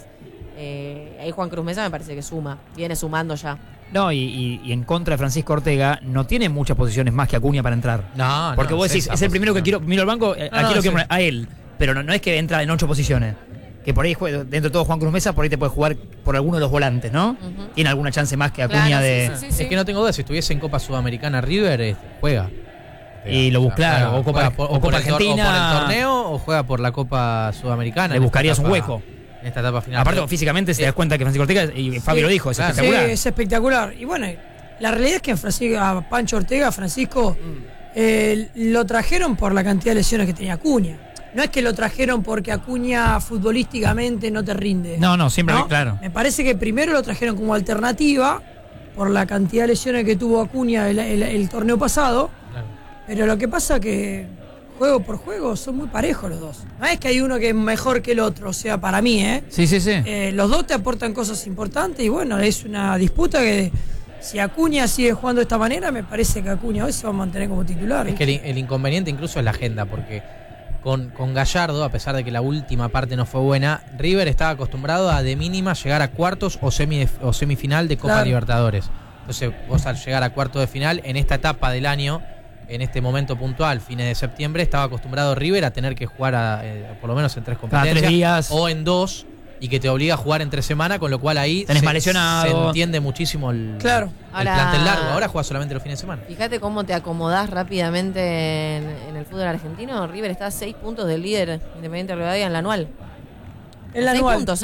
Ahí Juan Cruz Mesa me parece que suma, viene sumando ya. No, y en contra de Francisco Ortega no tiene muchas posiciones más que Acuña para entrar. No, Porque vos decís, esa es el primero que posición. quiero, miro al banco, aquí lo sí. quiero poner a él. Pero no es que entra en 8 posiciones. Que por ahí, dentro de todo Juan Cruz Mesa, por ahí te puede jugar por alguno de los volantes, ¿no? Ujú. Tiene alguna chance más que Acuña Claro, de... Es que no tengo duda, si estuviese en Copa Sudamericana River, juega. Y lo busca, o Copa- juega o Copa por el Argentina. o por el torneo o juega por la Copa Sudamericana. Le en esta buscarías un etapa- hueco. En esta etapa final. Aparte, Pero- físicamente se das cuenta que Francisco Ortega, y Fabio lo dijo, es claro. espectacular. Sí, es espectacular. Y bueno, la realidad es que a Pancho Ortega, Francisco, lo trajeron por la cantidad de lesiones que tenía Acuña. No es que lo trajeron porque Acuña futbolísticamente no te rinde. No, siempre, ¿no? claro. Me parece que primero lo trajeron como alternativa por la cantidad de lesiones que tuvo Acuña el torneo pasado. Claro. Pero lo que pasa que juego por juego son muy parejos los dos. No es que hay uno que es mejor que el otro, o sea, para mí, Sí. los dos te aportan cosas importantes y bueno, es una disputa que si Acuña sigue jugando de esta manera, me parece que Acuña hoy se va a mantener como titular. Es que el inconveniente incluso es la agenda, porque con Gallardo, a pesar de que la última parte no fue buena, River estaba acostumbrado a de mínima llegar a cuartos o semifinal de Copa Claro. Libertadores. Entonces vos al llegar a cuartos de final, en esta etapa del año, en este momento puntual, fines de septiembre, estaba acostumbrado River a tener que jugar por lo menos en 3 Cada competencias 3 días. o en 2, y que te obliga a jugar entre semana, con lo cual ahí Tenés más lesionado. se entiende muchísimo el Claro. el Ahora- plantel largo. Ahora juega solamente los fines de semana. Fíjate cómo te acomodás rápidamente en el fútbol argentino. River está a 6 puntos del líder Independiente Rivadavia en la anual. En la 6 anual. puntos,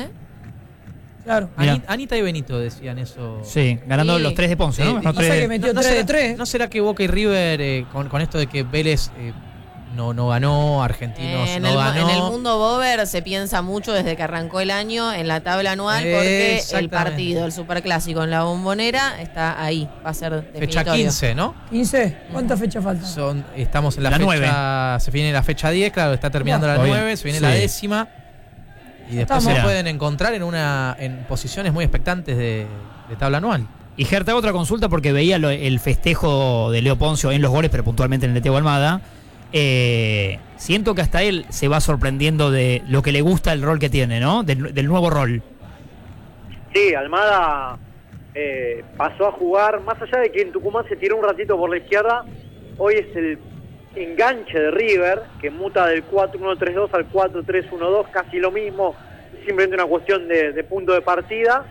Claro. Mirá. Anita y Benito decían eso. Sí, ganando Sí. los 3 de Ponce, ¿no? Y Los pasa que tres- metió 3 de 3. ¿No será que Boca y River, con esto de que Vélez no ganó, Argentinos en, no el, ganó? en el mundo Bober se piensa mucho desde que arrancó el año en la tabla anual porque el Exactamente. partido, el superclásico en la Bombonera está ahí, va a ser Fecha definitorio. 15, ¿no? 15. ¿Cuántas fechas faltan? Estamos en la, La fecha 9. Se viene la fecha 10, claro, está terminando la Está bien. 9, se viene Sí. la 10ª. Y después Estamos. se pueden encontrar en posiciones muy expectantes de tabla anual. Y Gerta, otra consulta porque veía el festejo de Leo Poncio en los goles, pero puntualmente en el de Thiago Almada. Siento que hasta él se va sorprendiendo de lo que le gusta el rol que tiene, ¿no? Del nuevo rol. Sí, Almada pasó a jugar, más allá de que en Tucumán se tiró un ratito por la izquierda, hoy es el enganche de River, que muta del 4-1-3-2 al 4-3-1-2, casi lo mismo, simplemente una cuestión de punto de partida.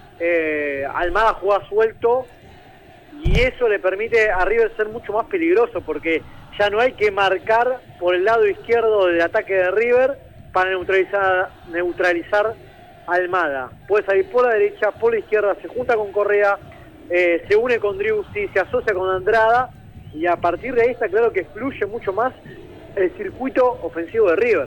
Almada juega suelto y eso le permite a River ser mucho más peligroso, porque ya no hay que marcar por el lado izquierdo del ataque de River para neutralizar a Almada. Puede salir por la derecha, por la izquierda, se junta con Correa, se une con Driussi, se asocia con Andrada, y a partir de ahí está claro que fluye mucho más el circuito ofensivo de River.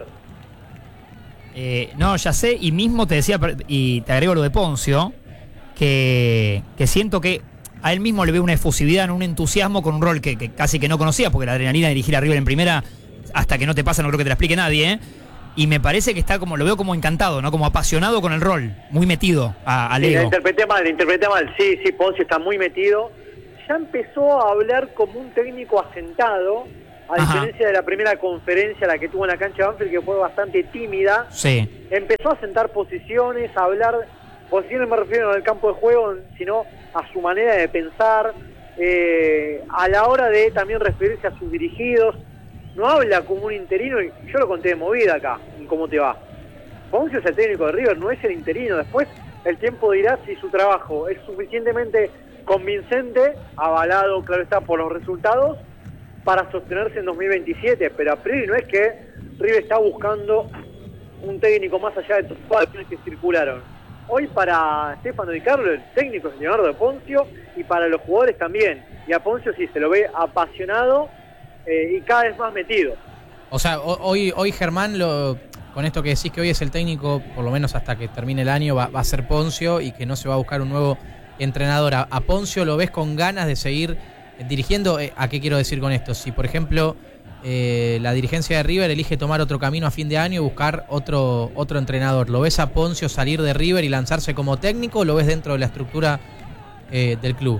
No, ya sé, y mismo te decía, y te agrego lo de Poncio, que siento que a él mismo le ve una efusividad, un entusiasmo con un rol que casi que no conocía, porque la adrenalina de dirigir a River en primera, hasta que no te pasa, no creo que te la explique nadie, ¿eh? Y me parece que está como, lo veo como encantado, ¿no? Como apasionado con el rol, muy metido al Sí, ego. la interpreté mal. Sí, Poncio está muy metido. Ya empezó a hablar como un técnico asentado, a diferencia de la primera conferencia, la que tuvo en la cancha de Banfield, que fue bastante tímida. Sí. Empezó a sentar posiciones, a hablar, posiciones me refiero no al campo de juego, sino a su manera de pensar, a la hora de también referirse a sus dirigidos. No habla como un interino, y yo lo conté de movida acá, en Cómo Te Va. Poncio es el técnico de River, no es el interino. Después el tiempo dirá si su trabajo es suficientemente convincente, avalado, claro está, por los resultados, para sostenerse en 2027. Pero a priori no es que River está buscando un técnico más allá de todas las opciones que circularon. Hoy para Stefano Di Carlo el técnico es Leonardo de Poncio, y para los jugadores también. Y a Poncio sí se lo ve apasionado y cada vez más metido. O sea, hoy Germán, con esto que decís que hoy es el técnico, por lo menos hasta que termine el año, va a ser Poncio, y que no se va a buscar un nuevo entrenador. ¿A Poncio lo ves con ganas de seguir dirigiendo? ¿A qué quiero decir con esto? Si, por ejemplo, la dirigencia de River elige tomar otro camino a fin de año y buscar otro entrenador, ¿lo ves a Poncio salir de River y lanzarse como técnico, o lo ves dentro de la estructura del club?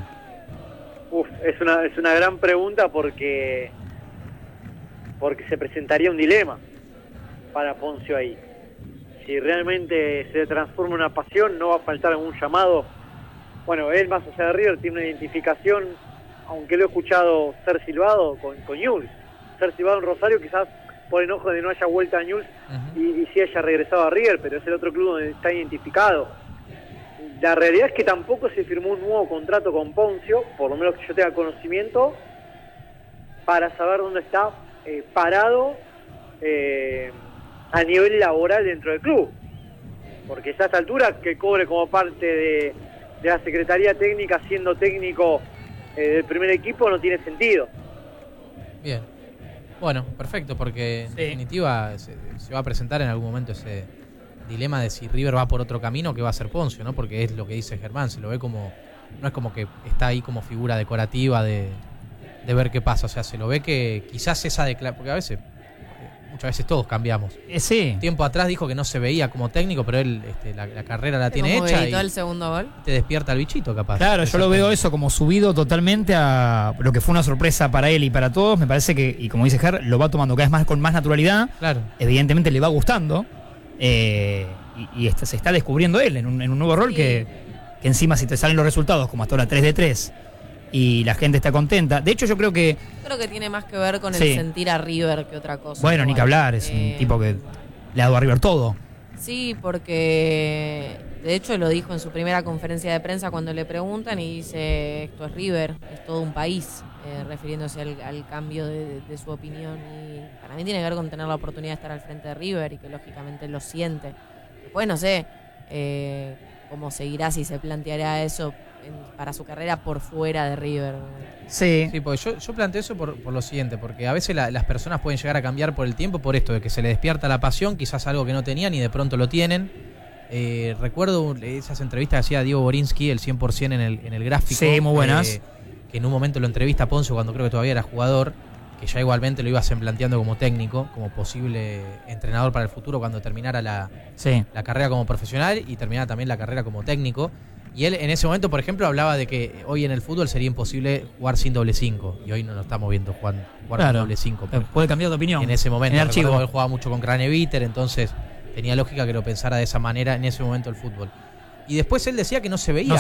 Es una gran pregunta porque se presentaría un dilema para Poncio ahí. Si realmente se transforma en una pasión, no va a faltar algún llamado. Bueno, él más allá de River tiene una identificación, aunque lo he escuchado ser silbado, con Newell's. Ser silbado en Rosario quizás por enojo de no haya vuelta a Newell's y sí haya regresado a River, pero es el otro club donde está identificado. La realidad es que tampoco se firmó un nuevo contrato con Poncio, por lo menos que yo tenga conocimiento, para saber dónde está parado a nivel laboral dentro del club, porque ya a esta altura que cobre como parte de la Secretaría Técnica siendo técnico del primer equipo no tiene sentido. Bien, bueno, perfecto, porque en definitiva se va a presentar en algún momento ese dilema de si River va por otro camino, que va a ser Poncio, ¿no? Porque es lo que dice Germán, se lo ve como, no es como que está ahí como figura decorativa de ver qué pasa, o sea, se lo ve que quizás esa porque muchas veces todos cambiamos. Sí. Tiempo atrás dijo que no se veía como técnico, pero él la carrera la tiene hecha y el segundo gol. Te despierta el bichito, capaz. Claro, yo lo veo eso como subido totalmente a lo que fue una sorpresa para él y para todos. Me parece que, y como dice Ger, lo va tomando cada vez más con más naturalidad. Claro. Evidentemente le va gustando y se está descubriendo él en un nuevo rol que encima, si te salen los resultados como hasta ahora 3 de 3 y la gente está contenta. De hecho, yo creo que tiene más que ver con el sentir a River que otra cosa. Bueno, ni que hablar, es un tipo que le ha dado a River todo. Sí, porque de hecho lo dijo en su primera conferencia de prensa cuando le preguntan, y dice: esto es River, es todo un país, refiriéndose al cambio de su opinión. Y para mí tiene que ver con tener la oportunidad de estar al frente de River y que lógicamente lo siente. Después no sé cómo seguirá, si se planteará eso para su carrera por fuera de River. Sí, porque yo planteo eso por lo siguiente, porque a veces las personas pueden llegar a cambiar por el tiempo, por esto de que se les despierta la pasión, quizás algo que no tenían y de pronto lo tienen. Recuerdo esas entrevistas que hacía Diego Borinsky, el 100% en el gráfico. Sí, muy buenas. Que en un momento lo entrevista a Poncio cuando creo que todavía era jugador, que ya igualmente lo iba planteando como técnico, como posible entrenador para el futuro cuando terminara la carrera como profesional y terminara también la carrera como técnico. Y él en ese momento, por ejemplo, hablaba de que hoy en el fútbol sería imposible jugar sin doble 5. Y hoy no lo estamos viendo jugar con doble 5. Puede cambiar de opinión. En ese momento, en el archivo. Él jugaba mucho con Craneviter, entonces tenía lógica que lo pensara de esa manera en ese momento el fútbol. Y después él decía que no se veía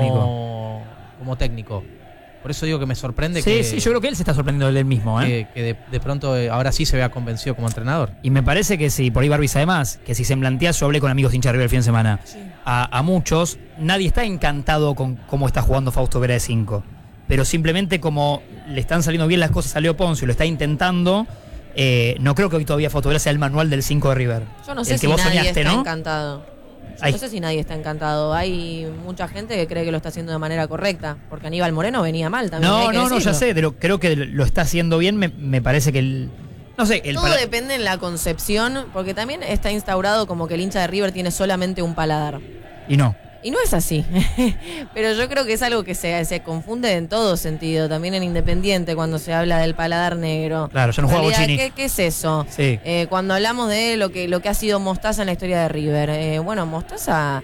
como técnico. Por eso digo que me sorprende que... Sí, yo creo que él se está sorprendiendo de él mismo. Que de pronto ahora sí se vea convencido como entrenador. Y me parece que si, por ahí Barbie además, que si se plantea, yo hablé con amigos hinchas de River el fin de semana, a muchos, nadie está encantado con cómo está jugando Fausto Vera de 5. Pero simplemente como le están saliendo bien las cosas a Leo Poncio, lo está intentando, no creo que hoy todavía Fausto Vera sea el manual del 5 de River. Yo no sé si nadie está encantado. No sé si nadie está encantado. Hay mucha gente que cree que lo está haciendo de manera correcta, porque Aníbal Moreno venía mal también. No, ya sé, creo que lo está haciendo bien. Me parece que todo depende en la concepción, porque también está instaurado como que el hincha de River tiene solamente un paladar. Y no. Y no es así, pero yo creo que es algo que se confunde en todo sentido, también en Independiente cuando se habla del paladar negro. Claro, yo no juego Bochini. ¿Qué es eso? Sí. Cuando hablamos de lo que ha sido Mostaza en la historia de River, bueno, Mostaza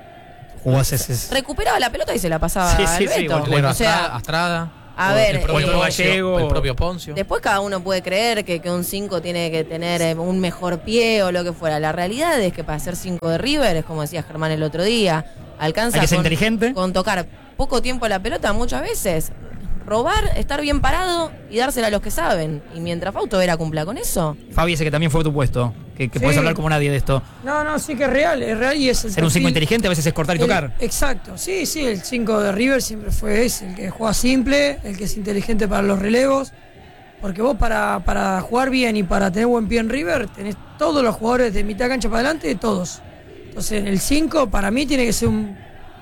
jugó recuperaba la pelota y se la pasaba al Beto. Bueno, o sea, Astrada. A ver, el propio Gallego, el propio Poncio. Después cada uno puede creer que un 5 tiene que tener un mejor pie o lo que fuera. La realidad es que para ser 5 de River, es como decía Germán el otro día, alcanza hay que ser inteligente. Con tocar poco tiempo la pelota muchas veces, robar, estar bien parado y dársela a los que saben. Y mientras Fausto Vera cumpla con eso. Fabi, ese que también fue tu puesto, que Sí. puedes hablar como nadie de esto. No, sí que es real y es el Ser un 5 perfil- inteligente a veces es cortar y tocar. Exacto, sí, el 5 de River siempre fue ese, el que juega simple, el que es inteligente para los relevos, porque vos para jugar bien y para tener buen pie en River, tenés todos los jugadores de mitad cancha para adelante, todos. Entonces el 5 para mí tiene que ser un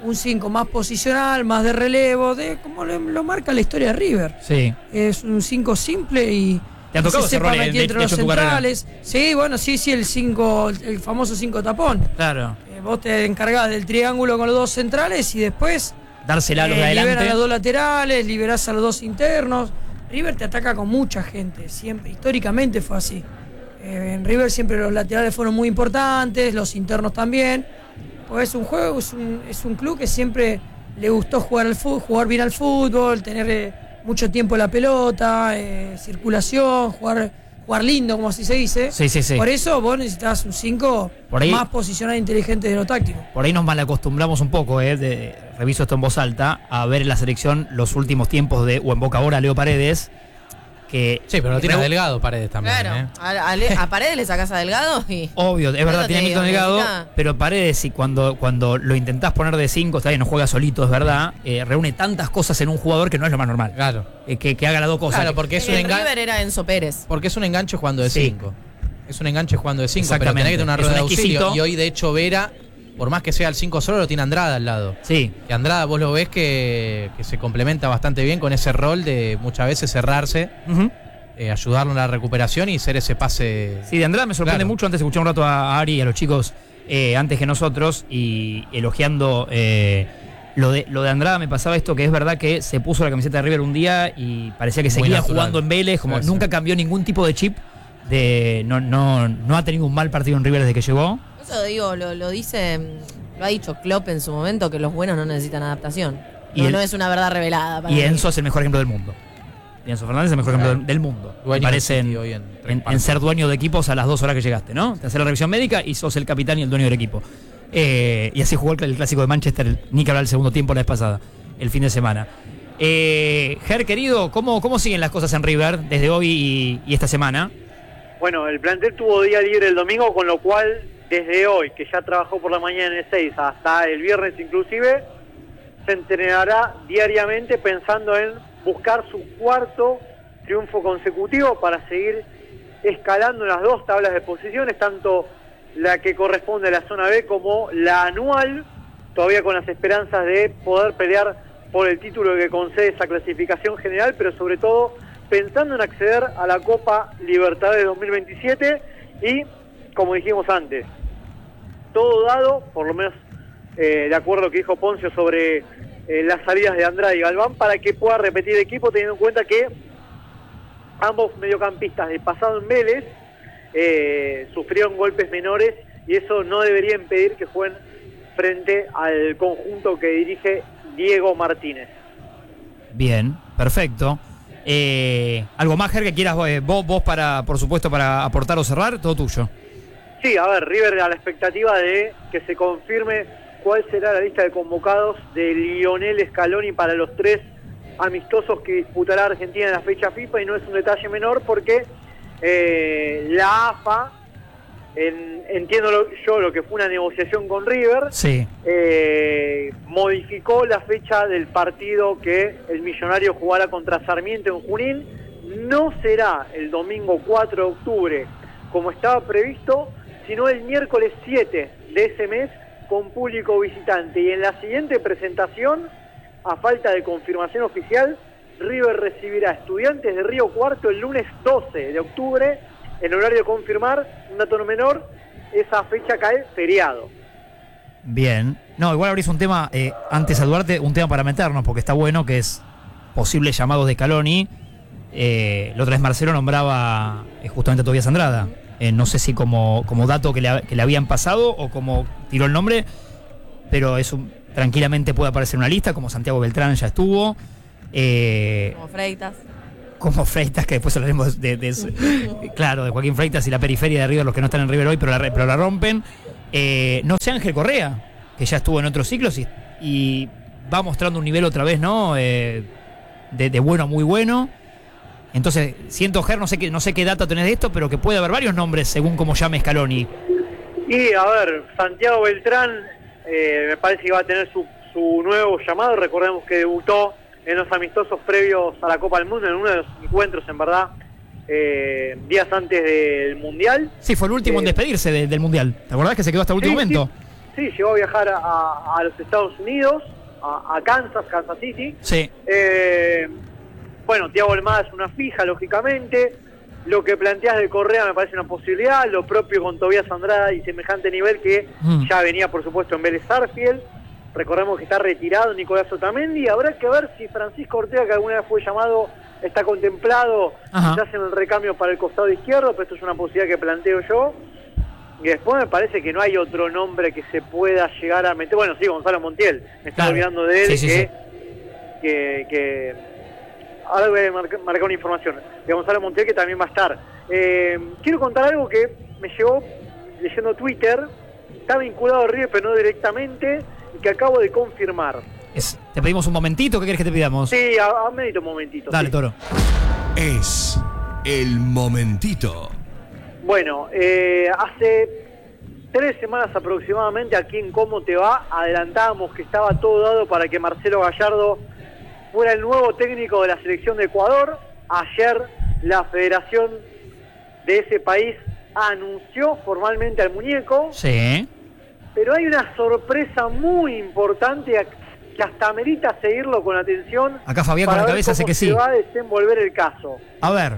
5 más posicional, más de relevo, de como lo marca la historia de River. Sí. Es un 5 simple y ¿Te ha tocado que se ese sepa rol meter entre los en tu carrera? centrales. Sí, bueno, sí, el 5, el famoso 5 tapón. Claro. Vos te encargás del triángulo con los dos centrales y después Dársela a los de liberas a adelante. los dos laterales, liberás a los dos internos. River te ataca con mucha gente, siempre, históricamente fue así. En River siempre los laterales fueron muy importantes, los internos también. Pues es un juego, es un club que siempre le gustó jugar bien al fútbol, tener mucho tiempo la pelota, circulación, jugar lindo, como así se dice. Sí. Por eso vos necesitas un 5 más posicional e inteligente de lo táctico. Por ahí nos malacostumbramos un poco, reviso esto en voz alta, a ver en la selección los últimos tiempos de, o en Boca ahora, Leo Paredes, que... Sí, pero lo tiene Delgado Paredes también. Claro, a Paredes le sacás a Delgado y... Obvio, es verdad, tiene Milton Delgado, pero Paredes, y cuando lo intentás poner de 5, está bien, no juega solito, es verdad, reúne tantas cosas en un jugador que no es lo más normal. Claro. Que haga las dos cosas. Claro, porque es un enganche. River era Enzo Pérez. Porque es un enganche jugando de 5. Es un enganche jugando de 5, pero Exactamente. tenés que tener una Es rueda de un exquisito. auxilio. Y hoy, de hecho, Vera, por más que sea el 5 solo, lo tiene Andrada al lado. Sí. Y Andrada, vos lo ves que se complementa bastante bien con ese rol de muchas veces cerrarse, ayudarlo en la recuperación y ser ese pase. Sí, de Andrada me sorprende mucho. Antes escuché un rato a Ari y a los chicos antes que nosotros y elogiando lo de Andrada. Me pasaba esto, que es verdad que se puso la camiseta de River un día y parecía que seguía jugando en Vélez, como nunca cambió ningún tipo de chip. No ha tenido un mal partido en River desde que llegó. Eso digo, lo ha dicho Klopp en su momento, que los buenos no necesitan adaptación. No es una verdad revelada. Para y mí. Enzo es el mejor ejemplo del mundo. Enzo Fernández es el mejor ejemplo del mundo. Me parece en ser dueño de equipos a las 2 horas que llegaste, ¿no? Te haces la revisión médica y sos el capitán y el dueño del equipo. Y así jugó el clásico de Manchester, ni que hablar el segundo tiempo la vez pasada, el fin de semana. Ger, querido, ¿cómo siguen las cosas en River desde hoy y esta semana? Bueno, el plantel tuvo día libre el domingo, con lo cual desde hoy, que ya trabajó por la mañana en el 6 hasta el viernes inclusive, se entrenará diariamente pensando en buscar su 4º triunfo consecutivo para seguir escalando en las 2 tablas de posiciones, tanto la que corresponde a la zona B como la anual, todavía con las esperanzas de poder pelear por el título que concede esa clasificación general, pero sobre todo pensando en acceder a la Copa Libertadores 2027 y, como dijimos antes, todo dado, por lo menos de acuerdo a lo que dijo Poncio sobre las salidas de Andrade y Galván, para que pueda repetir el equipo, teniendo en cuenta que ambos mediocampistas de pasado en Vélez sufrieron golpes menores y eso no debería impedir que jueguen frente al conjunto que dirige Diego Martínez. Bien, perfecto. ¿Algo más, Ger, que quieras vos para, por supuesto, para aportar o cerrar? Todo tuyo. Sí, a ver, River a la expectativa de que se confirme cuál será la lista de convocados de Lionel Scaloni para los 3 amistosos que disputará Argentina en la fecha FIFA, y no es un detalle menor porque la AFA, entiendo yo lo que fue una negociación con River, sí, modificó la fecha del partido que el Millonario jugará contra Sarmiento en Junín. No será el domingo 4 de octubre como estaba previsto, sino el miércoles 7 de ese mes con público visitante. Y en la siguiente presentación, a falta de confirmación oficial, River recibirá a Estudiantes de Río Cuarto el lunes 12 de octubre, en horario de confirmar. Un dato no menor, esa fecha cae feriado. Bien. No, igual abrís un tema, antes a Duarte, un tema para meternos, porque está bueno, que es posibles llamados de Scaloni. La otra vez Marcelo nombraba justamente a Tobias Andrada. No sé si como dato que le habían pasado o como tiró el nombre, pero tranquilamente puede aparecer una lista, como Santiago Beltrán ya estuvo. Como Freitas, que después hablaremos claro, de Joaquín Freitas y la periferia de River, los que no están en River hoy, pero la rompen. No sé, Ángel Correa, que ya estuvo en otros ciclos y va mostrando un nivel otra vez, ¿no? De bueno a muy bueno. Entonces, siento, Ger, no sé qué data tenés de esto, pero que puede haber varios nombres según como llame Scaloni. Y a ver, Santiago Beltrán me parece que va a tener su nuevo llamado. Recordemos que debutó en los amistosos previos a la Copa del Mundo, en uno de los encuentros, en verdad, días antes del Mundial. Sí, fue el último en despedirse del Mundial. ¿Te acordás que se quedó hasta el último momento? Sí, llegó a viajar a los Estados Unidos, a Kansas City. Sí. Bueno, Thiago Almada es una fija, lógicamente. Lo que planteas de Correa me parece una posibilidad. Lo propio con Tobias Andrada y semejante nivel que ya venía, por supuesto, en Vélez Sarsfield. Recordemos que está retirado Nicolás Otamendi. Habrá que ver si Francisco Ortega, que alguna vez fue llamado, está contemplado quizás en el recambio para el costado izquierdo, pero esto es una posibilidad que planteo yo. Y después me parece que no hay otro nombre que se pueda llegar a meter. Bueno, sí, Gonzalo Montiel. Me estoy olvidando de él, que ahora voy a marcar una información de Gonzalo Montiel, que también va a estar. Quiero contar algo que me llegó leyendo Twitter. Está vinculado a River, pero no directamente, y que acabo de confirmar. ¿Te pedimos un momentito? ¿Qué querés que te pidamos? Sí, medito un momentito. Dale, sí. Toro. Es el momentito. Bueno, hace 3 semanas aproximadamente, aquí en Cómo Te Va, adelantábamos que estaba todo dado para que Marcelo Gallardo fuera el nuevo técnico de la selección de Ecuador. Ayer la federación de ese país anunció formalmente al muñeco. Sí. Pero hay una sorpresa muy importante que hasta amerita seguirlo con atención. Acá Fabián con la cabeza hace que sí. Se va a desenvolver el caso. A ver.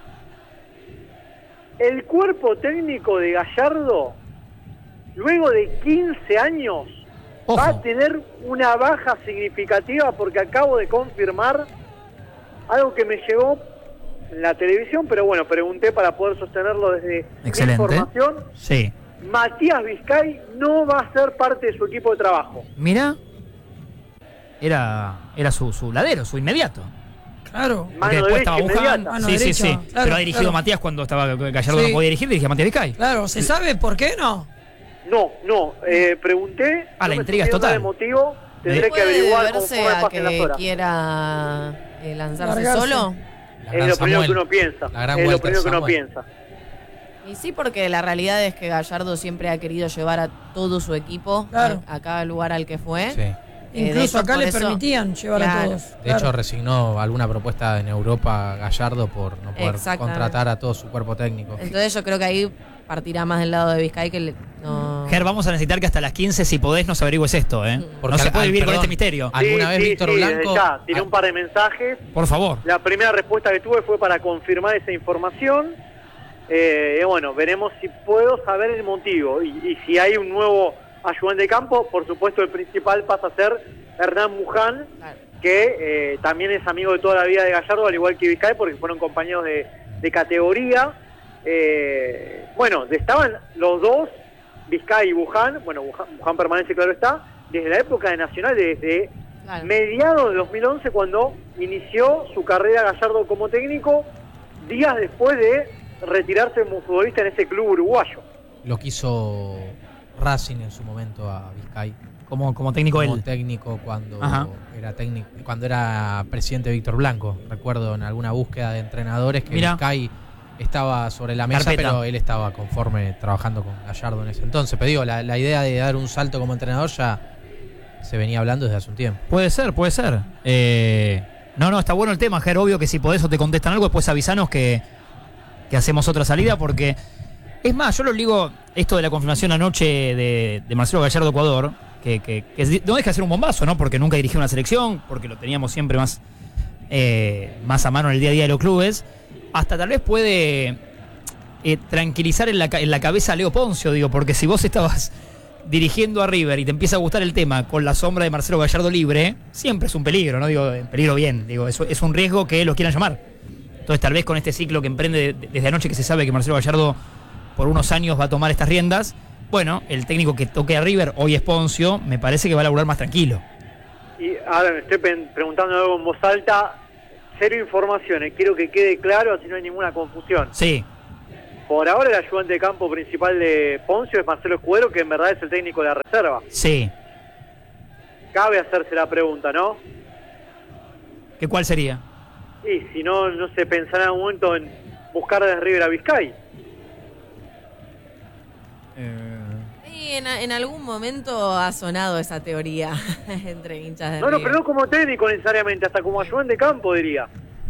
El cuerpo técnico de Gallardo, luego de 15 años, va a tener una baja significativa, porque acabo de confirmar algo que me llegó en la televisión, pero bueno, pregunté para poder sostenerlo desde Excelente. Información. Sí. Matías Vizcay no va a ser parte de su equipo de trabajo. Mira, era su ladero, su inmediato. Claro. Porque después estaba buscando. Sí. Claro, pero ha dirigido Matías cuando estaba Gallardo, no podía dirigir, dirigía Matías Vizcay. Claro, ¿se sabe por qué no? No, pregunté. La intriga es total. El motivo, tendré que averiguar conforme pasen las horas. Quiera lanzarse Largarse. solo. Es lo primero que uno piensa. Es lo primero que uno piensa. Y sí, porque la realidad es que Gallardo siempre ha querido llevar a todo su equipo a cada lugar al que fue. Sí. Incluso acá le permitían llevar a todos. De hecho, resignó alguna propuesta en Europa Gallardo por no poder contratar a todo su cuerpo técnico. Entonces yo creo que ahí partirá más del lado de Vizcay que no... Ger, vamos a necesitar que hasta las 15, si podés, nos averigües esto, ¿eh? Porque no se puede vivir con este misterio. ¿Alguna vez Víctor Blanco? Ya, tiré un par de mensajes. Por favor. La primera respuesta que tuve fue para confirmar esa información. Bueno, veremos si puedo saber el motivo. Y si hay un nuevo ayudante de campo, por supuesto el principal pasa a ser Hernán Muján, que también es amigo de toda la vida de Gallardo, al igual que Vizcay, porque fueron compañeros de categoría. Bueno, estaban los dos, Vizcay y Muján. Bueno, Muján permanece, claro está, desde la época de Nacional, desde mediados de 2011, cuando inició su carrera Gallardo como técnico, días después de retirarse como futbolista en ese club uruguayo. Lo quiso Racing en su momento a Vizcay. Como técnico como técnico cuando era presidente Víctor Blanco. Recuerdo en alguna búsqueda de entrenadores que Vizcay estaba sobre la mesa, pero él estaba conforme trabajando con Gallardo en ese entonces. Pero digo, la idea de dar un salto como entrenador ya se venía hablando desde hace un tiempo. Puede ser. No, está bueno el tema, Ger. Obvio que si podés o te contestan algo, después avisanos que hacemos otra salida, porque es más, yo lo ligo esto de la confirmación anoche de Marcelo Gallardo Ecuador, que no deja de ser un bombazo, ¿no? Porque nunca dirigió una selección, porque lo teníamos siempre más a mano en el día a día de los clubes. Hasta tal vez puede tranquilizar en la cabeza a Leo Poncio, digo, porque si vos estabas dirigiendo a River y te empieza a gustar el tema con la sombra de Marcelo Gallardo libre, siempre es un peligro, no digo en peligro bien, digo, es un riesgo que los quieran llamar. Entonces tal vez con este ciclo que emprende desde anoche, que se sabe que Marcelo Gallardo por unos años va a tomar estas riendas, bueno, el técnico que toque a River, hoy es Poncio, me parece que va a laburar más tranquilo. Y ahora me estoy preguntando algo en voz alta, cero informaciones, quiero que quede claro, así no hay ninguna confusión. Sí. Por ahora el ayudante de campo principal de Poncio es Marcelo Escudero, que en verdad es el técnico de la reserva. Sí. Cabe hacerse la pregunta, ¿no? ¿Qué cuál sería? Y si no, no se pensará en algún momento en buscar desde River a Vizcay. Sí, en algún momento ha sonado esa teoría entre hinchas de No, River. pero no como técnico necesariamente, hasta como ayudante de campo diría.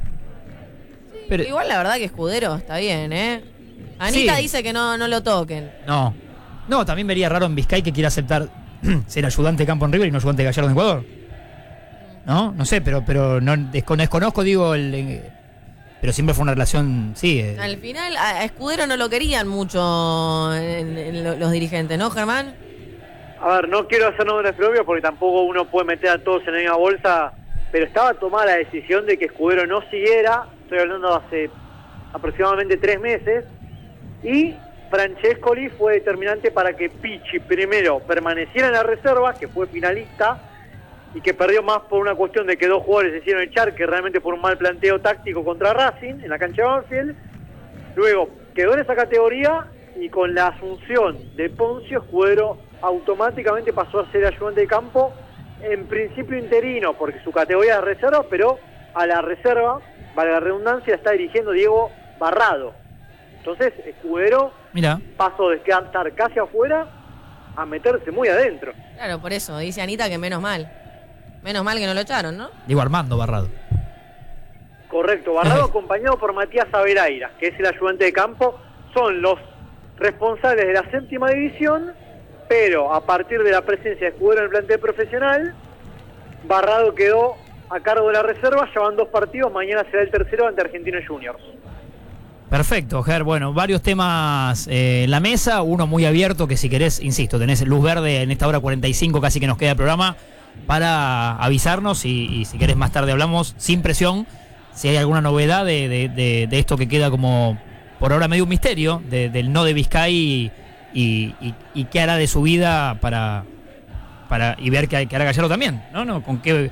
Sí, Pero- igual la verdad que Escudero está bien, ¿eh? Anita Sí. dice que no lo toquen. No. No, también vería raro en Vizcay que quiera aceptar ser ayudante de campo en River y no ayudante de Gallardo en Ecuador. ¿No? No sé, pero no desconozco, digo, pero siempre fue una relación, sí. Al final a Escudero no lo querían mucho los dirigentes, ¿no, Germán? A ver, no quiero hacer nombres propios porque tampoco uno puede meter a todos en la misma bolsa, pero estaba tomada la decisión de que Escudero no siguiera, estoy hablando hace aproximadamente 3 meses, y Francescoli fue determinante para que Pichi primero permaneciera en la reserva, que fue finalista, y que perdió más por una cuestión de que 2 jugadores se hicieron echar que realmente por un mal planteo táctico contra Racing en la cancha de Banfield. Luego quedó en esa categoría y con la asunción de Poncio, Escudero automáticamente pasó a ser ayudante de campo, en principio interino porque su categoría es reserva, pero a la reserva, vale la redundancia, está dirigiendo Diego Barrado. Entonces Escudero Mira. pasó de estar casi afuera a meterse muy adentro. Claro, por eso, dice Anita que menos mal. Menos mal que no lo echaron, ¿no? Digo Armando Barrado. Correcto, Barrado acompañado por Matías Averaira, que es el ayudante de campo, son los responsables de la 7ª división, pero a partir de la presencia de Escudero en el plantel profesional, Barrado quedó a cargo de la reserva, llevan 2 partidos, mañana será el tercero ante Argentinos Juniors. Perfecto, Ger. Bueno, varios temas en la mesa, uno muy abierto que si querés, insisto, tenés luz verde en esta hora 45 casi que nos queda el programa para avisarnos y si querés más tarde hablamos sin presión, si hay alguna novedad de esto que queda como por ahora medio un misterio, del no de Vizcay y qué hará de su vida para y ver qué hará Gallardo también, ¿no? Con qué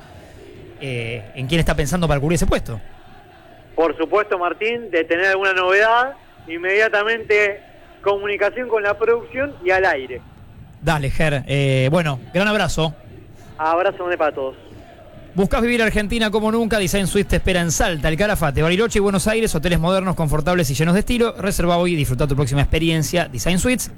en quién está pensando para cubrir ese puesto. Por supuesto, Martín, de tener alguna novedad, inmediatamente comunicación con la producción y al aire. Dale, Ger. Bueno, gran abrazo. Abrazo grande para todos. ¿Buscas vivir Argentina como nunca? Design Suites te espera en Salta, El Calafate, Bariloche y Buenos Aires. Hoteles modernos, confortables y llenos de estilo. Reserva hoy y disfruta tu próxima experiencia. Design Suites,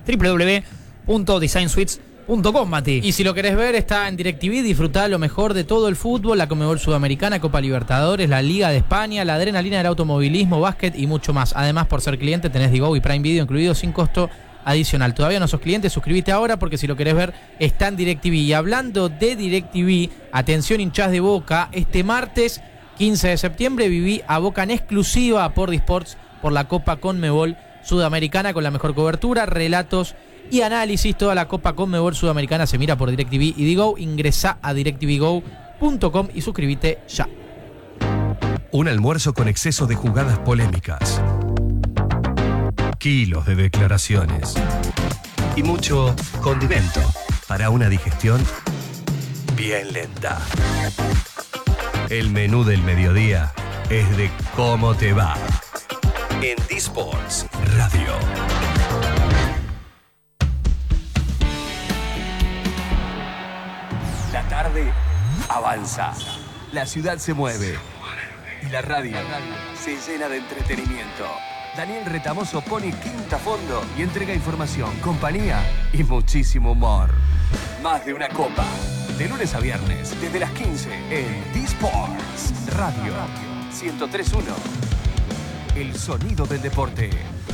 www.designsuites.com, Mati. Y si lo querés ver, está en DirecTV. Disfrutá lo mejor de todo el fútbol, la Conmebol Sudamericana, Copa Libertadores, la Liga de España, la adrenalina del automovilismo, básquet y mucho más. Además, por ser cliente, tenés Digo y Prime Video incluido sin costo adicional. Todavía no sos cliente, suscríbete ahora porque si lo querés ver está en DirecTV. Y hablando de DirecTV, atención hinchás de Boca, este martes 15 de septiembre viví a Boca en exclusiva por Disports por la Copa Conmebol Sudamericana con la mejor cobertura, relatos y análisis. Toda la Copa Conmebol Sudamericana se mira por DirecTV y Digo. Ingresá a directvgo.com y suscríbete ya. Un almuerzo con exceso de jugadas polémicas, kilos de declaraciones y mucho condimento para una digestión bien lenta. El menú del mediodía es de cómo te va en Disports Radio. La tarde avanza, la ciudad se mueve y la radio se llena de entretenimiento. Daniel Retamoso pone quinta a fondo y entrega información, compañía y muchísimo humor. Más de una copa, de lunes a viernes, desde las 15 en Disports Radio 103.1. El sonido del deporte.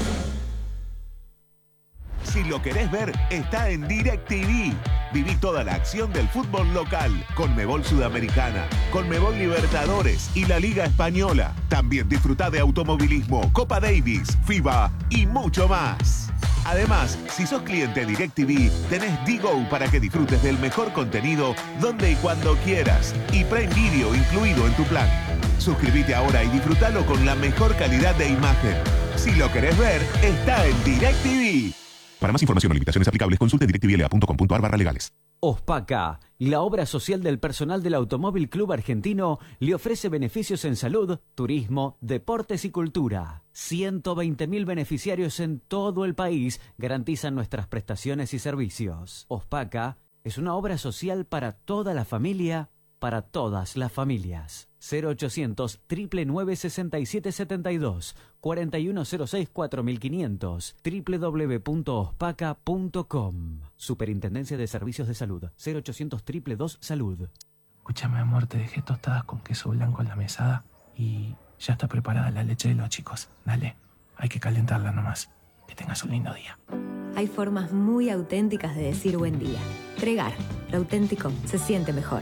Si lo querés ver, está en DirecTV. Viví toda la acción del fútbol local, Conmebol Sudamericana, Conmebol Libertadores y la Liga Española. También disfrutá de automovilismo, Copa Davis, FIBA y mucho más. Además, si sos cliente DirecTV, tenés D-Go para que disfrutes del mejor contenido donde y cuando quieras. Y Prime Video incluido en tu plan. Suscríbete ahora y disfrutalo con la mejor calidad de imagen. Si lo querés ver, está en DirecTV. Para más información o limitaciones aplicables, consulte directvla.com.ar/legales. OSPACA, la obra social del personal del Automóvil Club Argentino, le ofrece beneficios en salud, turismo, deportes y cultura. 120.000 beneficiarios en todo el país garantizan nuestras prestaciones y servicios. OSPACA es una obra social para toda la familia, para todas las familias. 0800 999 6772 4106 4500 www.ospaca.com. Superintendencia de Servicios de Salud. 0800 222 Salud. Escúchame, amor, te dejé tostadas con queso blanco en la mesada y ya está preparada la leche de los chicos. Dale, hay que calentarla nomás. Que tengas un lindo día. Hay formas muy auténticas de decir buen día. Tregar, lo auténtico se siente mejor.